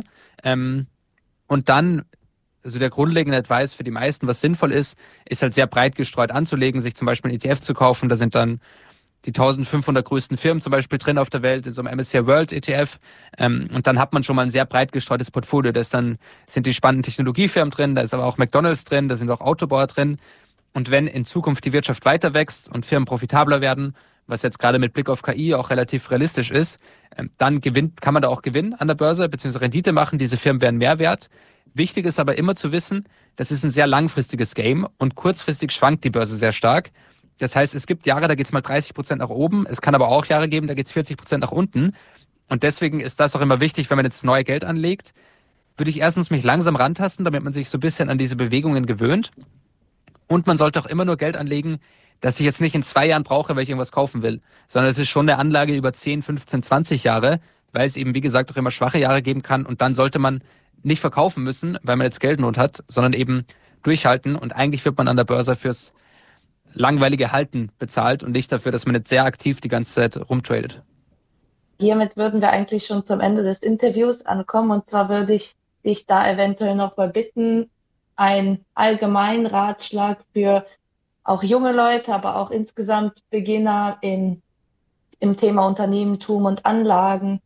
Und dann, also der grundlegende Advice für die meisten, was sinnvoll ist halt sehr breit gestreut anzulegen, sich zum Beispiel einen ETF zu kaufen. Da sind dann die 1500 größten Firmen zum Beispiel drin auf der Welt in so einem MSCI World ETF. Und dann hat man schon mal ein sehr breit gestreutes Portfolio. Da sind die spannenden Technologiefirmen drin, da ist aber auch McDonald's drin, da sind auch Autobauer drin. Und wenn in Zukunft die Wirtschaft weiter wächst und Firmen profitabler werden, was jetzt gerade mit Blick auf KI auch relativ realistisch ist, dann kann man da auch gewinnen an der Börse, beziehungsweise Rendite machen. Diese Firmen werden mehr wert. Wichtig ist aber immer zu wissen, das ist ein sehr langfristiges Game und kurzfristig schwankt die Börse sehr stark. Das heißt, es gibt Jahre, da geht's mal 30% nach oben. Es kann aber auch Jahre geben, da geht's 40% nach unten. Und deswegen ist das auch immer wichtig, wenn man jetzt neu Geld anlegt, würde ich erstens mich langsam rantasten, damit man sich so ein bisschen an diese Bewegungen gewöhnt. Und man sollte auch immer nur Geld anlegen, dass ich jetzt nicht in 2 Jahren brauche, weil ich irgendwas kaufen will, sondern es ist schon eine Anlage über 10, 15, 20 Jahre, weil es eben, wie gesagt, auch immer schwache Jahre geben kann. Und dann sollte man nicht verkaufen müssen, weil man jetzt Geldnot hat, sondern eben durchhalten. Und eigentlich wird man an der Börse fürs langweilige Halten bezahlt und nicht dafür, dass man jetzt sehr aktiv die ganze Zeit rumtradet. Hiermit würden wir eigentlich schon zum Ende des Interviews ankommen. Und zwar würde ich dich da eventuell noch mal bitten, einen allgemeinen Ratschlag für auch junge Leute, aber auch insgesamt Beginner im Thema Unternehmertum und Anlagen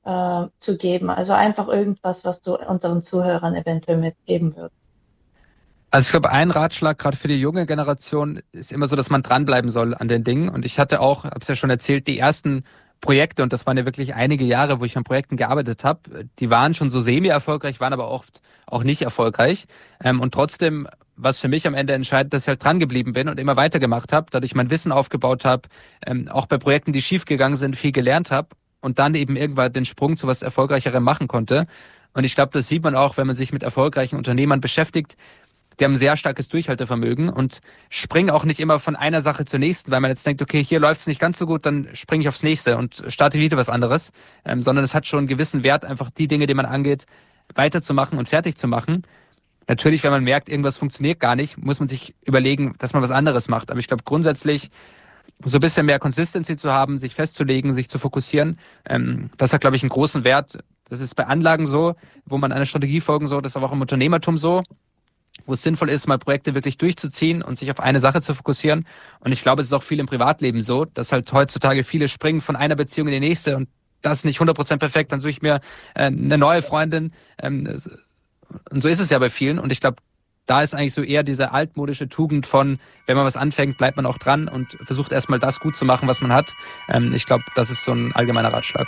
zu geben. Also einfach irgendwas, was du unseren Zuhörern eventuell mitgeben würdest. Also ich glaube, ein Ratschlag gerade für die junge Generation ist immer so, dass man dranbleiben soll an den Dingen. Und ich hatte auch, habe es ja schon erzählt, die ersten Projekte, und das waren ja wirklich einige Jahre, wo ich an Projekten gearbeitet habe, die waren schon so semi-erfolgreich, waren aber oft auch nicht erfolgreich. Und trotzdem, was für mich am Ende entscheidet, dass ich halt dran geblieben bin und immer weitergemacht habe, dadurch mein Wissen aufgebaut habe, auch bei Projekten, die schief gegangen sind, viel gelernt habe und dann eben irgendwann den Sprung zu was Erfolgreicherem machen konnte. Und ich glaube, das sieht man auch, wenn man sich mit erfolgreichen Unternehmern beschäftigt. Die haben ein sehr starkes Durchhaltevermögen und springen auch nicht immer von einer Sache zur nächsten, weil man jetzt denkt, okay, hier läuft es nicht ganz so gut, dann springe ich aufs nächste und starte wieder was anderes, sondern es hat schon einen gewissen Wert, einfach die Dinge, die man angeht, weiterzumachen und fertig zu machen. Natürlich, wenn man merkt, irgendwas funktioniert gar nicht, muss man sich überlegen, dass man was anderes macht. Aber ich glaube grundsätzlich, so ein bisschen mehr Consistency zu haben, sich festzulegen, sich zu fokussieren, das hat, glaube ich, einen großen Wert. Das ist bei Anlagen so, wo man einer Strategie folgen soll, das ist aber auch im Unternehmertum so, wo es sinnvoll ist, mal Projekte wirklich durchzuziehen und sich auf eine Sache zu fokussieren. Und ich glaube, es ist auch viel im Privatleben so, dass halt heutzutage viele springen von einer Beziehung in die nächste und das ist nicht 100% perfekt, dann suche ich mir eine neue Freundin. Und so ist es ja bei vielen. Und ich glaube, da ist eigentlich so eher diese altmodische Tugend von, wenn man was anfängt, bleibt man auch dran und versucht erstmal das gut zu machen, was man hat. Ich glaube, das ist so ein allgemeiner Ratschlag.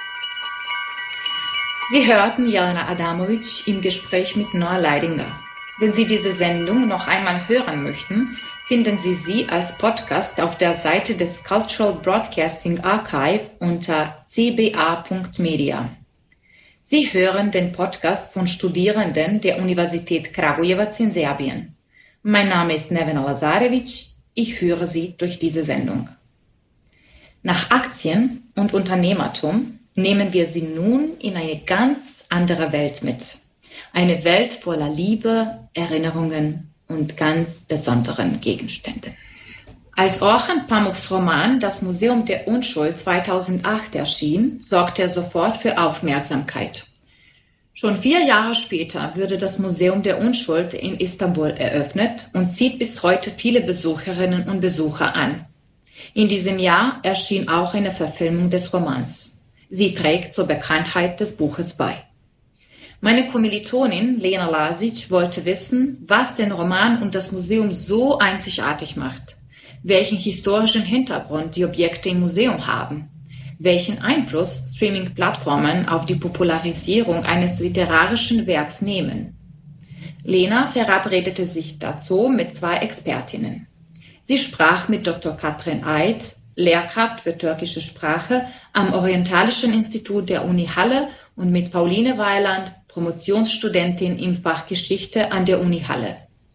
Sie hörten Jelena Adamovic im Gespräch mit Noah Leidinger. Wenn Sie diese Sendung noch einmal hören möchten, finden Sie sie als Podcast auf der Seite des Cultural Broadcasting Archive unter cba.media. Sie hören den Podcast von Studierenden der Universität Kragujevac in Serbien. Mein Name ist Nevena Lazarevic. Ich führe Sie durch diese Sendung. Nach Aktien und Unternehmertum nehmen wir Sie nun in eine ganz andere Welt mit. Eine Welt voller Liebe, Erinnerungen und ganz besonderen Gegenständen. Als Orhan Pamuks Roman Das Museum der Unschuld 2008 erschien, sorgte er sofort für Aufmerksamkeit. Schon 4 Jahre später wurde das Museum der Unschuld in Istanbul eröffnet und zieht bis heute viele Besucherinnen und Besucher an. In diesem Jahr erschien auch eine Verfilmung des Romans. Sie trägt zur Bekanntheit des Buches bei. Meine Kommilitonin Lena Lasic wollte wissen, was den Roman und das Museum so einzigartig macht, welchen historischen Hintergrund die Objekte im Museum haben, welchen Einfluss Streaming-Plattformen auf die Popularisierung eines literarischen Werks nehmen. Lena verabredete sich dazu mit 2 Expertinnen. Sie sprach mit Dr. Katrin Ait, Lehrkraft für türkische Sprache am Orientalischen Institut der Uni Halle, und mit Pauline Weiland, Promotionsstudentin im Fach Geschichte an der Uni Halle.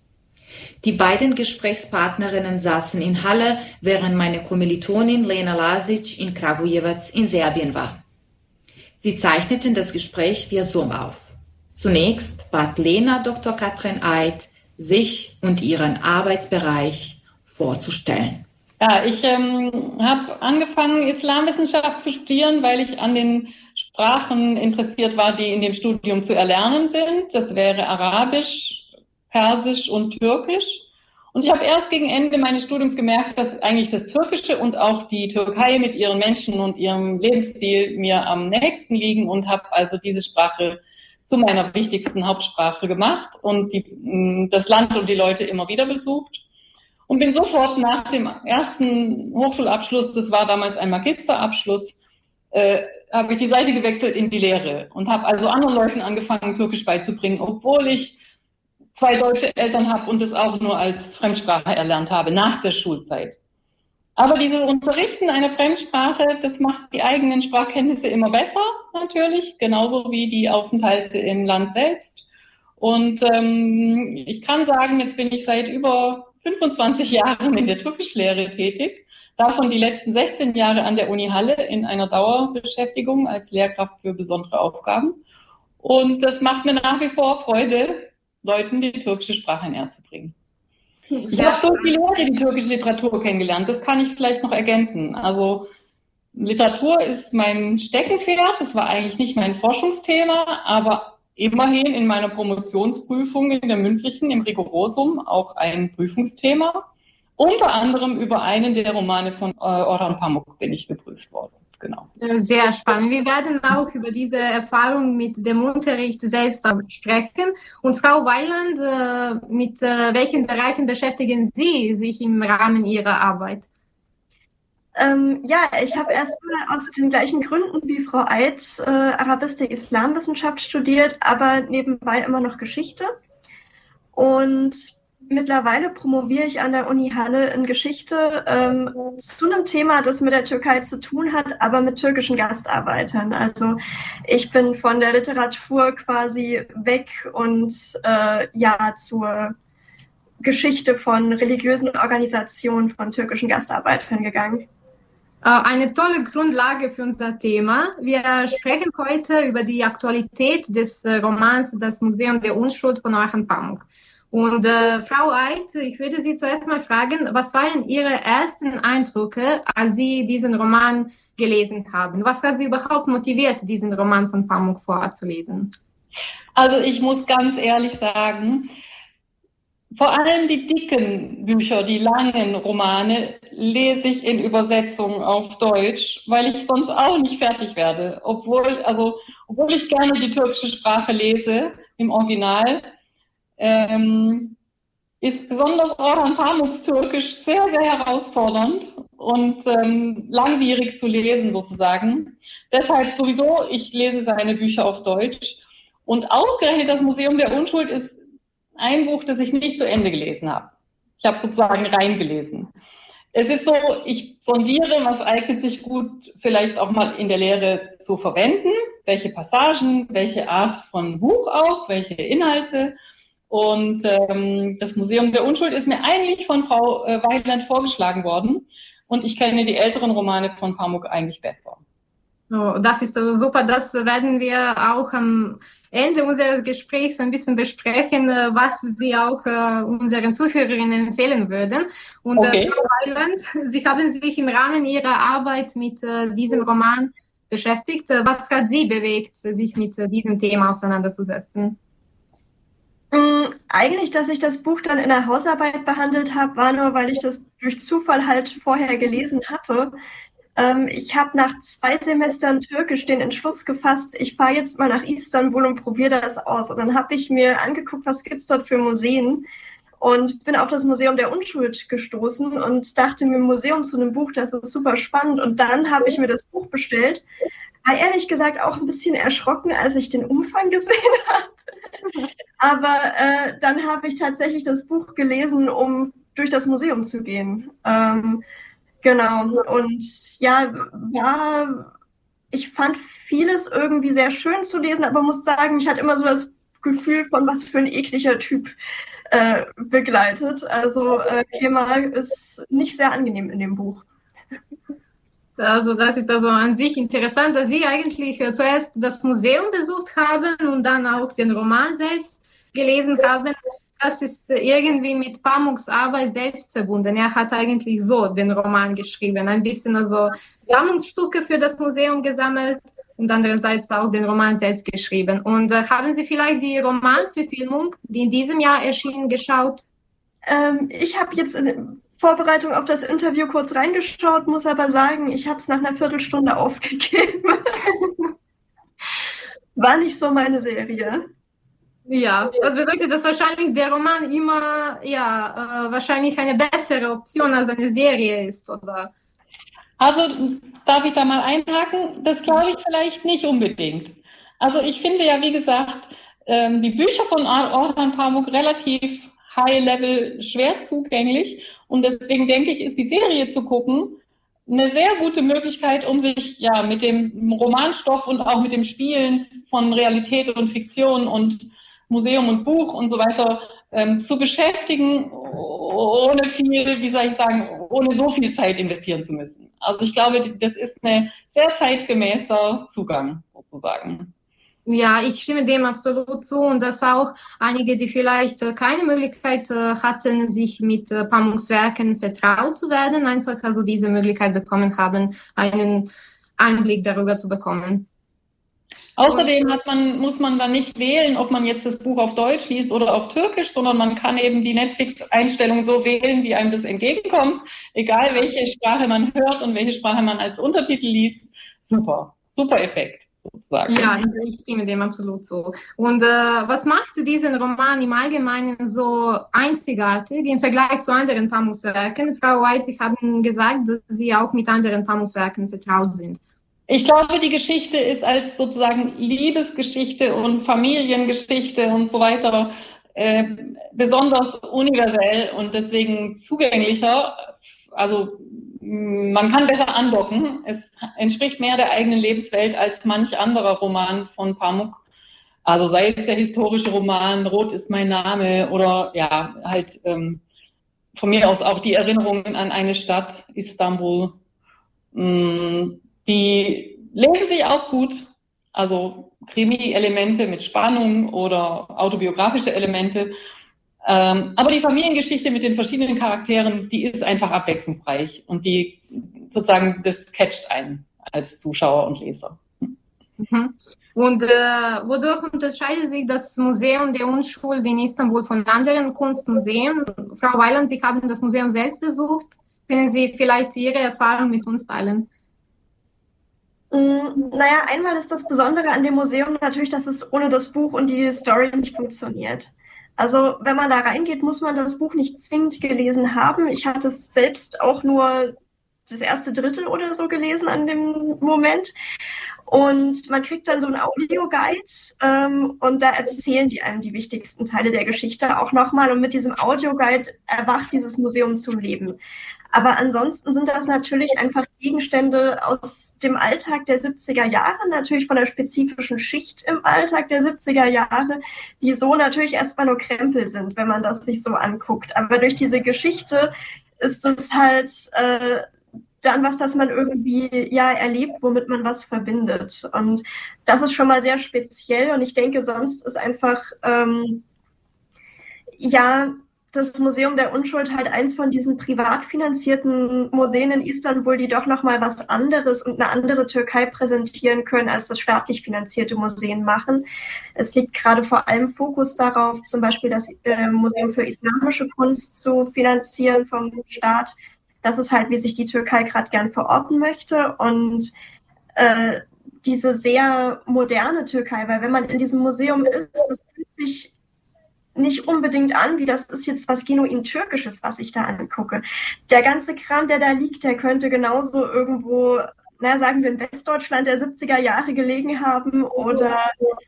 Die beiden Gesprächspartnerinnen saßen in Halle, während meine Kommilitonin Lena Lasic in Kragujevac in Serbien war. Sie zeichneten das Gespräch via Zoom auf. Zunächst bat Lena Dr. Katrin Ait, sich und ihren Arbeitsbereich vorzustellen. Ja, ich habe angefangen, Islamwissenschaft zu studieren, weil ich an den Sprachen interessiert war, die in dem Studium zu erlernen sind. Das wäre Arabisch, Persisch und Türkisch. Und ich habe erst gegen Ende meines Studiums gemerkt, dass eigentlich das Türkische und auch die Türkei mit ihren Menschen und ihrem Lebensstil mir am nächsten liegen, und habe also diese Sprache zu meiner wichtigsten Hauptsprache gemacht und das Land und die Leute immer wieder besucht. Und bin sofort nach dem ersten Hochschulabschluss, das war damals ein Magisterabschluss, habe ich die Seite gewechselt in die Lehre und habe also anderen Leuten angefangen, Türkisch beizubringen, obwohl ich 2 deutsche Eltern habe und es auch nur als Fremdsprache erlernt habe, nach der Schulzeit. Aber dieses Unterrichten einer Fremdsprache, das macht die eigenen Sprachkenntnisse immer besser, natürlich, genauso wie die Aufenthalte im Land selbst. Und ich kann sagen, jetzt bin ich seit über 25 Jahren in der Türkischlehre tätig, davon die letzten 16 Jahre an der Uni Halle in einer Dauerbeschäftigung als Lehrkraft für besondere Aufgaben. Und das macht mir nach wie vor Freude, Leuten die türkische Sprache näher zu bringen. Ich habe durch die Lehre die türkische Literatur kennengelernt. Das kann ich vielleicht noch ergänzen. Also Literatur ist mein Steckenpferd. Das war eigentlich nicht mein Forschungsthema, aber immerhin in meiner Promotionsprüfung in der mündlichen, im Rigorosum, auch ein Prüfungsthema. Unter anderem über einen der Romane von Orhan Pamuk bin ich geprüft worden. Genau. Sehr spannend. Wir werden auch über diese Erfahrung mit dem Unterricht selbst sprechen. Und Frau Weiland, mit welchen Bereichen beschäftigen Sie sich im Rahmen Ihrer Arbeit? Ja, ich habe erstmal aus den gleichen Gründen wie Frau Ait Arabistik, Islamwissenschaft studiert, aber nebenbei immer noch Geschichte. Und mittlerweile promoviere ich an der Uni Halle in Geschichte zu einem Thema, das mit der Türkei zu tun hat, aber mit türkischen Gastarbeitern. Also ich bin von der Literatur quasi weg und zur Geschichte von religiösen Organisationen von türkischen Gastarbeitern gegangen. Eine tolle Grundlage für unser Thema. Wir sprechen heute über die Aktualität des Romans Das Museum der Unschuld von Orhan Pamuk. Und Frau Ait, ich würde Sie zuerst mal fragen, was waren Ihre ersten Eindrücke, als Sie diesen Roman gelesen haben? Was hat Sie überhaupt motiviert, diesen Roman von Pamuk vorzulesen? Also ich muss ganz ehrlich sagen, vor allem die dicken Bücher, die langen Romane, lese ich in Übersetzung auf Deutsch, weil ich sonst auch nicht fertig werde. Obwohl ich gerne die türkische Sprache lese im Original, ist besonders Orhan Pamuks Türkisch sehr, sehr herausfordernd und langwierig zu lesen sozusagen. Deshalb sowieso, ich lese seine Bücher auf Deutsch. Und ausgerechnet das Museum der Unschuld ist ein Buch, das ich nicht zu Ende gelesen habe. Ich habe sozusagen reingelesen. Es ist so, ich sondiere, was eignet sich gut vielleicht auch mal in der Lehre zu verwenden, welche Passagen, welche Art von Buch auch, welche Inhalte. Und das Museum der Unschuld ist mir eigentlich von Frau Weiland vorgeschlagen worden. Und ich kenne die älteren Romane von Pamuk eigentlich besser. Oh, das ist super. Das werden wir auch am Ende unseres Gesprächs ein bisschen besprechen, was Sie auch unseren Zuhörerinnen empfehlen würden. Und Okay. Frau Weiland, Sie haben sich im Rahmen Ihrer Arbeit mit diesem Roman beschäftigt. Was hat Sie bewegt, sich mit diesem Thema auseinanderzusetzen? Eigentlich, dass ich das Buch dann in der Hausarbeit behandelt habe, war nur, weil ich das durch Zufall halt vorher gelesen hatte. Ich habe nach 2 Semestern Türkisch den Entschluss gefasst, ich fahre jetzt mal nach Istanbul und probiere das aus. Und dann habe ich mir angeguckt, was gibt's dort für Museen, und bin auf das Museum der Unschuld gestoßen und dachte mir, Museum zu einem Buch, das ist super spannend. Und dann habe ich mir das Buch bestellt. War ehrlich gesagt auch ein bisschen erschrocken, als ich den Umfang gesehen habe. Aber dann habe ich tatsächlich das Buch gelesen, um durch das Museum zu gehen. Genau, und ja, ich fand vieles irgendwie sehr schön zu lesen, aber muss sagen, ich hatte immer so das Gefühl von, was für ein ekliger Typ begleitet. Also Kemal ist nicht sehr angenehm in dem Buch. Also das ist also an sich interessant, dass Sie eigentlich zuerst das Museum besucht haben und dann auch den Roman selbst gelesen haben. Das ist irgendwie mit Pamuks Arbeit selbst verbunden. Er hat eigentlich so den Roman geschrieben, ein bisschen also Sammlungsstücke für das Museum gesammelt und andererseits auch den Roman selbst geschrieben. Und haben Sie vielleicht die Romanverfilmung, die in diesem Jahr erschien, geschaut? Ich habe jetzt in Vorbereitung auf das Interview kurz reingeschaut, muss aber sagen, ich habe es nach einer Viertelstunde aufgegeben. War nicht so meine Serie. Ja, was bedeutet das wahrscheinlich, der Roman immer wahrscheinlich eine bessere Option als eine Serie ist, oder? Also darf ich da mal einhaken? Das glaube ich vielleicht nicht unbedingt. Also ich finde ja, wie gesagt, die Bücher von Orhan Pamuk relativ high-level schwer zugänglich, und deswegen denke ich, ist die Serie zu gucken eine sehr gute Möglichkeit, um sich ja mit dem Romanstoff und auch mit dem Spielen von Realität und Fiktion und Museum und Buch und so weiter zu beschäftigen, ohne viel, wie soll ich sagen, ohne so viel Zeit investieren zu müssen. Also ich glaube, das ist ein sehr zeitgemäßer Zugang sozusagen. Ja, ich stimme dem absolut zu, und dass auch einige, die vielleicht keine Möglichkeit hatten, sich mit Pamuks Werken vertraut zu werden, einfach also diese Möglichkeit bekommen haben, einen Einblick darüber zu bekommen. Außerdem muss man dann nicht wählen, ob man jetzt das Buch auf Deutsch liest oder auf Türkisch, sondern man kann eben die Netflix-Einstellung so wählen, wie einem das entgegenkommt, egal welche Sprache man hört und welche Sprache man als Untertitel liest. Super Effekt sozusagen. Ja, ich stimme dem absolut zu. Und was macht diesen Roman im Allgemeinen so einzigartig im Vergleich zu anderen Pamuks-Werken? Frau White, Sie haben gesagt, dass Sie auch mit anderen Pamuks-Werken vertraut sind. Ich glaube, die Geschichte ist als sozusagen Liebesgeschichte und Familiengeschichte und so weiter besonders universell und deswegen zugänglicher. Also man kann besser andocken. Es entspricht mehr der eigenen Lebenswelt als manch anderer Roman von Pamuk. Also sei es der historische Roman Rot ist mein Name oder ja halt von mir aus auch die Erinnerungen an eine Stadt, Istanbul. Die lesen sich auch gut, also Krimi-Elemente mit Spannung oder autobiografische Elemente. Aber die Familiengeschichte mit den verschiedenen Charakteren, die ist einfach abwechslungsreich und die sozusagen, das catcht einen als Zuschauer und Leser. Mhm. Und wodurch unterscheidet sich das Museum der Unschuld in Istanbul von anderen Kunstmuseen? Frau Weiland, Sie haben das Museum selbst besucht. Können Sie vielleicht Ihre Erfahrung mit uns teilen? Naja, einmal ist das Besondere an dem Museum natürlich, dass es ohne das Buch und die Story nicht funktioniert. Also wenn man da reingeht, muss man das Buch nicht zwingend gelesen haben. Ich hatte es selbst auch nur das erste Drittel oder so gelesen an dem Moment. Und man kriegt dann so einen Audioguide und da erzählen die einem die wichtigsten Teile der Geschichte auch nochmal. Und mit diesem Audioguide erwacht dieses Museum zum Leben. Aber ansonsten sind das natürlich einfach Gegenstände aus dem Alltag der 70er Jahre, natürlich von der spezifischen Schicht im Alltag der 70er Jahre, die so natürlich erstmal nur Krempel sind, wenn man das sich so anguckt. Aber durch diese Geschichte ist es halt dann was, das man irgendwie ja erlebt, womit man was verbindet. Und das ist schon mal sehr speziell. Und ich denke, sonst ist einfach das Museum der Unschuld halt eins von diesen privat finanzierten Museen in Istanbul, die doch nochmal was anderes und eine andere Türkei präsentieren können, als das staatlich finanzierte Museen machen. Es liegt gerade vor allem Fokus darauf, zum Beispiel das Museum für islamische Kunst zu finanzieren vom Staat. Das ist halt, wie sich die Türkei gerade gern verorten möchte. Und diese sehr moderne Türkei, weil wenn man in diesem Museum ist, das fühlt sich nicht unbedingt an, wie das ist jetzt was genuin Türkisches, was ich da angucke. Der ganze Kram, der da liegt, der könnte genauso irgendwo, sagen wir in Westdeutschland der 70er Jahre gelegen haben oder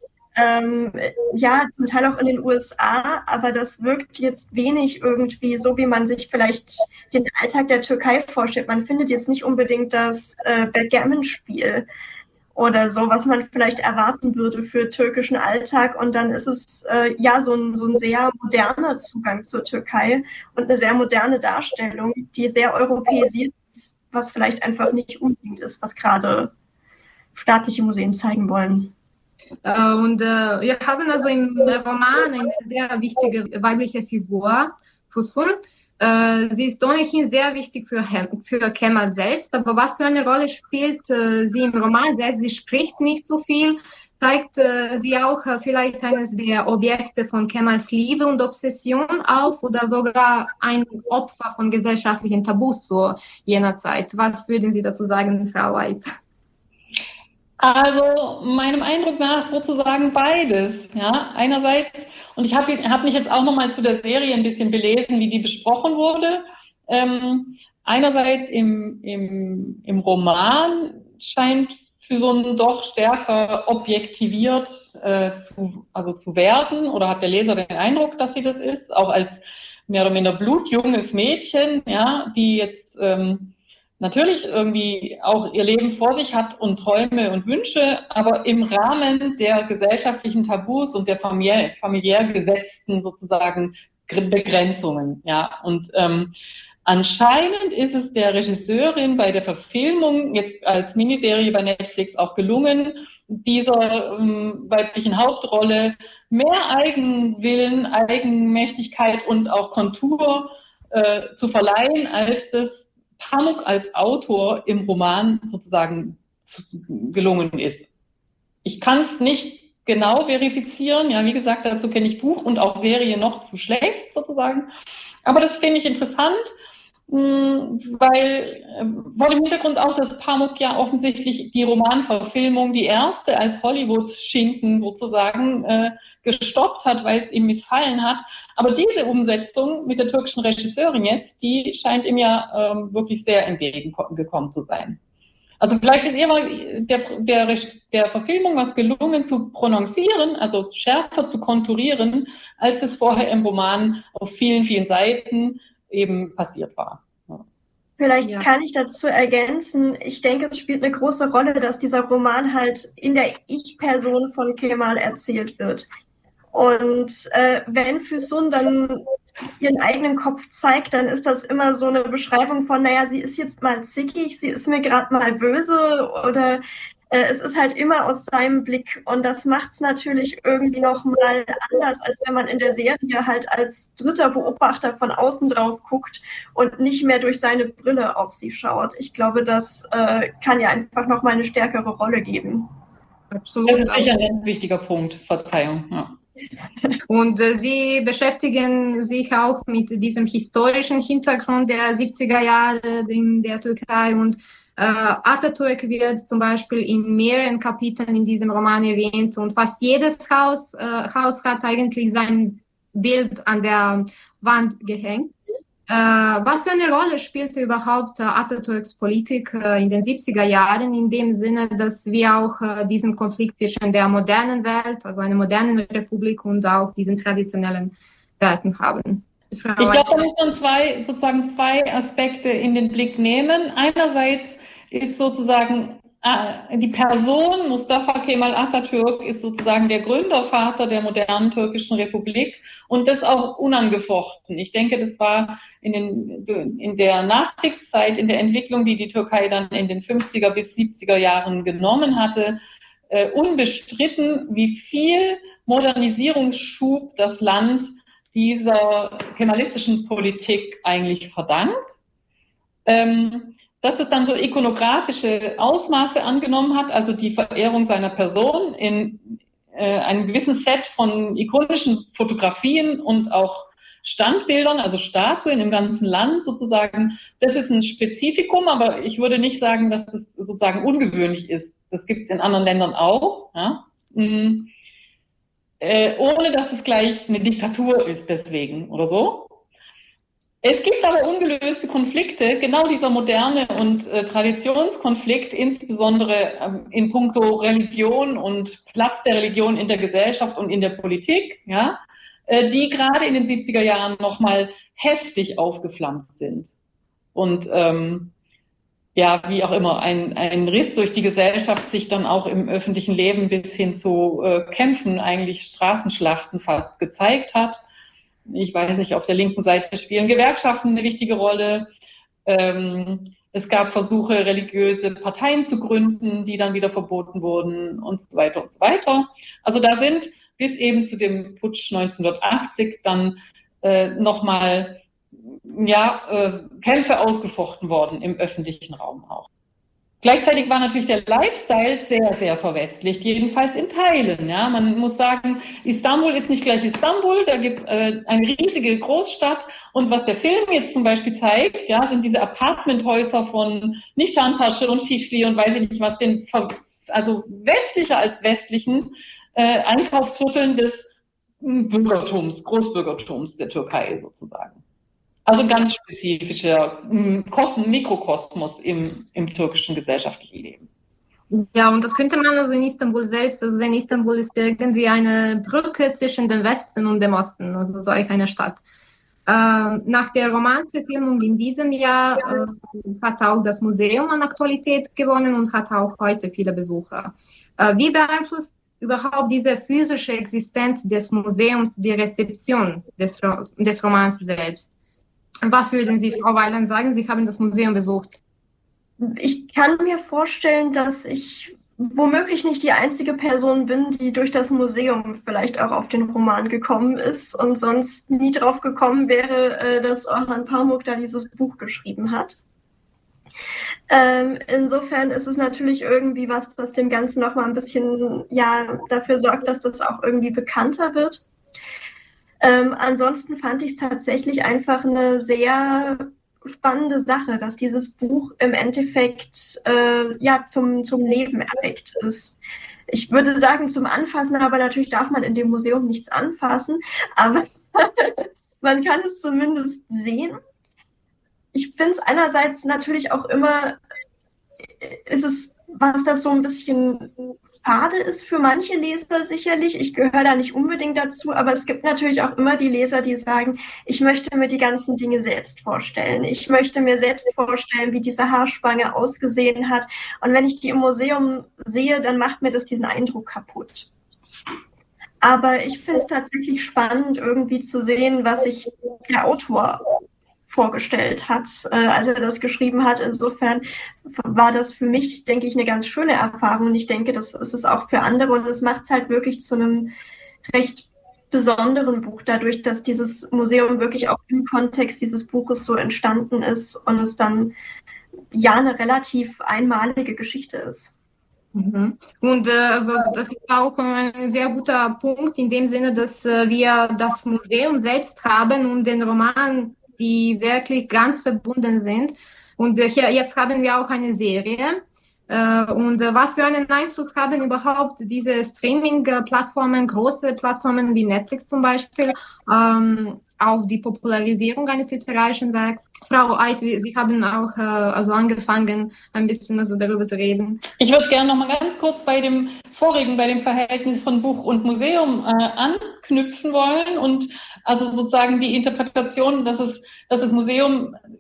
zum Teil auch in den USA, aber das wirkt jetzt wenig irgendwie so, wie man sich vielleicht den Alltag der Türkei vorstellt. Man findet jetzt nicht unbedingt das Backgammon-Spiel oder so, was man vielleicht erwarten würde für türkischen Alltag. Und dann ist es so ein sehr moderner Zugang zur Türkei und eine sehr moderne Darstellung, die sehr europäisiert ist, was vielleicht einfach nicht unbedingt ist, was gerade staatliche Museen zeigen wollen. Und wir haben also im Roman eine sehr wichtige weibliche Figur, Füsun. Sie ist ohnehin sehr wichtig für Kemal selbst, aber was für eine Rolle spielt sie im Roman selbst? Sie spricht nicht so viel, zeigt sie auch vielleicht eines der Objekte von Kemals Liebe und Obsession auf oder sogar ein Opfer von gesellschaftlichen Tabus zu jener Zeit. Was würden Sie dazu sagen, Frau White? Also meinem Eindruck nach sozusagen beides. Ja, einerseits, und ich hab mich jetzt auch nochmal zu der Serie ein bisschen belesen, wie die besprochen wurde. Einerseits im Roman scheint Füsun doch stärker objektiviert zu werden, oder hat der Leser den Eindruck, dass sie das ist, auch als mehr oder minder blutjunges Mädchen, ja, die jetzt natürlich irgendwie auch ihr Leben vor sich hat und Träume und Wünsche, aber im Rahmen der gesellschaftlichen Tabus und der familiär gesetzten sozusagen Begrenzungen. Ja. Und anscheinend ist es der Regisseurin bei der Verfilmung jetzt als Miniserie bei Netflix auch gelungen, dieser weiblichen Hauptrolle mehr Eigenwillen, Eigenmächtigkeit und auch Kontur zu verleihen, als das Pamuk als Autor im Roman sozusagen gelungen ist. Ich kann es nicht genau verifizieren. Ja, wie gesagt, dazu kenne ich Buch und auch Serie noch zu schlecht sozusagen. Aber das finde ich interessant, weil vor dem Hintergrund auch, dass Pamuk ja offensichtlich die Romanverfilmung, die erste als Hollywood-Schinken sozusagen, gestoppt hat, weil es ihm missfallen hat. Aber diese Umsetzung mit der türkischen Regisseurin jetzt, die scheint ihm ja wirklich sehr entgegengekommen zu sein. Also vielleicht ist ihr mal der Verfilmung was gelungen zu prononcieren, also schärfer zu konturieren, als es vorher im Roman auf vielen, vielen Seiten eben passiert war. Vielleicht kann ich dazu ergänzen, ich denke, es spielt eine große Rolle, dass dieser Roman halt in der Ich-Person von Kemal erzählt wird. Und wenn Füsun dann ihren eigenen Kopf zeigt, dann ist das immer so eine Beschreibung von, sie ist jetzt mal zickig, sie ist mir gerade mal böse oder es ist halt immer aus seinem Blick und das macht es natürlich irgendwie nochmal anders, als wenn man in der Serie halt als dritter Beobachter von außen drauf guckt und nicht mehr durch seine Brille auf sie schaut. Ich glaube, das kann ja einfach nochmal eine stärkere Rolle geben. Absolut. Das ist sicher ein ganz wichtiger Punkt. Verzeihung. Ja. Und Sie beschäftigen sich auch mit diesem historischen Hintergrund der 70er Jahre in der Türkei und Atatürk wird zum Beispiel in mehreren Kapiteln in diesem Roman erwähnt und fast jedes Haus hat eigentlich sein Bild an der Wand gehängt. Was für eine Rolle spielte überhaupt Atatürks Politik in den 70er Jahren, in dem Sinne, dass wir auch diesen Konflikt zwischen der modernen Welt, also einer modernen Republik und auch diesen traditionellen Werten haben? Ich glaube, da muss man zwei Aspekte in den Blick nehmen. Einerseits ist sozusagen die Person Mustafa Kemal Atatürk ist sozusagen der Gründervater der modernen türkischen Republik und das auch unangefochten. Ich denke, das war in der Nachkriegszeit, in der Entwicklung, die die Türkei dann in den 50er bis 70er Jahren genommen hatte, unbestritten, wie viel Modernisierungsschub das Land dieser kemalistischen Politik eigentlich verdankt. Dass es dann so ikonografische Ausmaße angenommen hat, also die Verehrung seiner Person in einem gewissen Set von ikonischen Fotografien und auch Standbildern, also Statuen im ganzen Land sozusagen, das ist ein Spezifikum, aber ich würde nicht sagen, dass das sozusagen ungewöhnlich ist. Das gibt es in anderen Ländern auch, ja? Ohne dass es gleich eine Diktatur ist deswegen oder so. Es gibt aber ungelöste Konflikte, genau dieser moderne und Traditionskonflikt, insbesondere in puncto Religion und Platz der Religion in der Gesellschaft und in der Politik, ja, die gerade in den 70er Jahren nochmal heftig aufgeflammt sind. Und ja, wie auch immer, ein Riss durch die Gesellschaft sich dann auch im öffentlichen Leben bis hin zu Kämpfen, eigentlich Straßenschlachten fast gezeigt hat. Ich weiß nicht, auf der linken Seite spielen Gewerkschaften eine wichtige Rolle. Es gab Versuche, religiöse Parteien zu gründen, die dann wieder verboten wurden und so weiter und so weiter. Also da sind bis eben zu dem Putsch 1980 dann nochmal Kämpfe ausgefochten worden im öffentlichen Raum auch. Gleichzeitig war natürlich der Lifestyle sehr, sehr verwestlicht, jedenfalls in Teilen. Ja. Man muss sagen, Istanbul ist nicht gleich Istanbul, da gibt es eine riesige Großstadt. Und was der Film jetzt zum Beispiel zeigt, ja, sind diese Apartmenthäuser von Nişantaşı und Şişli und weiß ich nicht was, also westlicher als westlichen Einkaufsvierteln des Bürgertums, Großbürgertums der Türkei sozusagen. Also ganz spezifischer Mikrokosmos im türkischen gesellschaftlichen Leben. Ja, und das könnte man also in Istanbul selbst, also in Istanbul ist irgendwie eine Brücke zwischen dem Westen und dem Osten, also solch eine Stadt. Nach der Romanverfilmung in diesem Jahr hat auch das Museum an Aktualität gewonnen und hat auch heute viele Besucher. Wie beeinflusst überhaupt diese physische Existenz des Museums die Rezeption des Romans selbst? Was würden Sie, Frau Weiland, sagen? Sie haben das Museum besucht. Ich kann mir vorstellen, dass ich womöglich nicht die einzige Person bin, die durch das Museum vielleicht auch auf den Roman gekommen ist und sonst nie drauf gekommen wäre, dass Orhan Pamuk da dieses Buch geschrieben hat. Insofern ist es natürlich irgendwie was, das dem Ganzen nochmal ein bisschen dafür sorgt, dass das auch irgendwie bekannter wird. Ansonsten fand ich es tatsächlich einfach eine sehr spannende Sache, dass dieses Buch im Endeffekt zum Leben erweckt ist. Ich würde sagen zum Anfassen, aber natürlich darf man in dem Museum nichts anfassen, aber man kann es zumindest sehen. Ich finde es einerseits natürlich auch immer, ist es, was das so ein bisschen schade ist für manche Leser sicherlich. Ich gehöre da nicht unbedingt dazu, aber es gibt natürlich auch immer die Leser, die sagen, ich möchte mir die ganzen Dinge selbst vorstellen. Ich möchte mir selbst vorstellen, wie diese Haarspange ausgesehen hat. Und wenn ich die im Museum sehe, dann macht mir das diesen Eindruck kaputt. Aber ich finde es tatsächlich spannend, irgendwie zu sehen, was sich der Autor vorgestellt hat, als er das geschrieben hat. Insofern war das für mich, denke ich, eine ganz schöne Erfahrung. Und ich denke, das ist es auch für andere. Und es macht es halt wirklich zu einem recht besonderen Buch, dadurch, dass dieses Museum wirklich auch im Kontext dieses Buches so entstanden ist und es dann eine relativ einmalige Geschichte ist. Mhm. Und also das ist auch ein sehr guter Punkt in dem Sinne, dass wir das Museum selbst haben und den Roman, die wirklich ganz verbunden sind. Und jetzt haben wir auch eine Serie. Und was für einen Einfluss haben überhaupt diese Streaming-Plattformen, große Plattformen wie Netflix zum Beispiel, auf die Popularisierung eines literarischen Werks? Frau Eid, Sie haben auch angefangen, ein bisschen darüber zu reden. Ich würde gerne noch mal ganz kurz bei dem Verhältnis von Buch und Museum anknüpfen wollen und also sozusagen die Interpretation, dass das Museum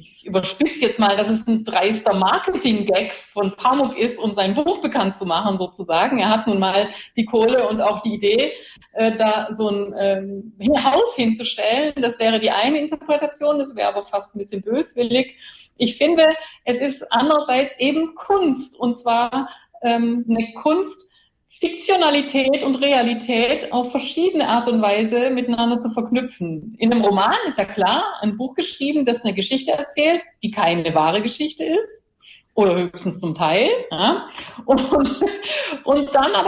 ich überspitze jetzt mal, dass es ein dreister Marketing-Gag von Pamuk ist, um sein Buch bekannt zu machen sozusagen. Er hat nun mal die Kohle und auch die Idee, da so ein Haus hinzustellen. Das wäre die eine Interpretation, das wäre aber fast ein bisschen böswillig. Ich finde, es ist andererseits eben Kunst, und zwar eine Kunst, Fiktionalität und Realität auf verschiedene Art und Weise miteinander zu verknüpfen. In einem Roman ist ja klar, ein Buch geschrieben, das eine Geschichte erzählt, die keine wahre Geschichte ist, oder höchstens zum Teil. Ja? Und dann aber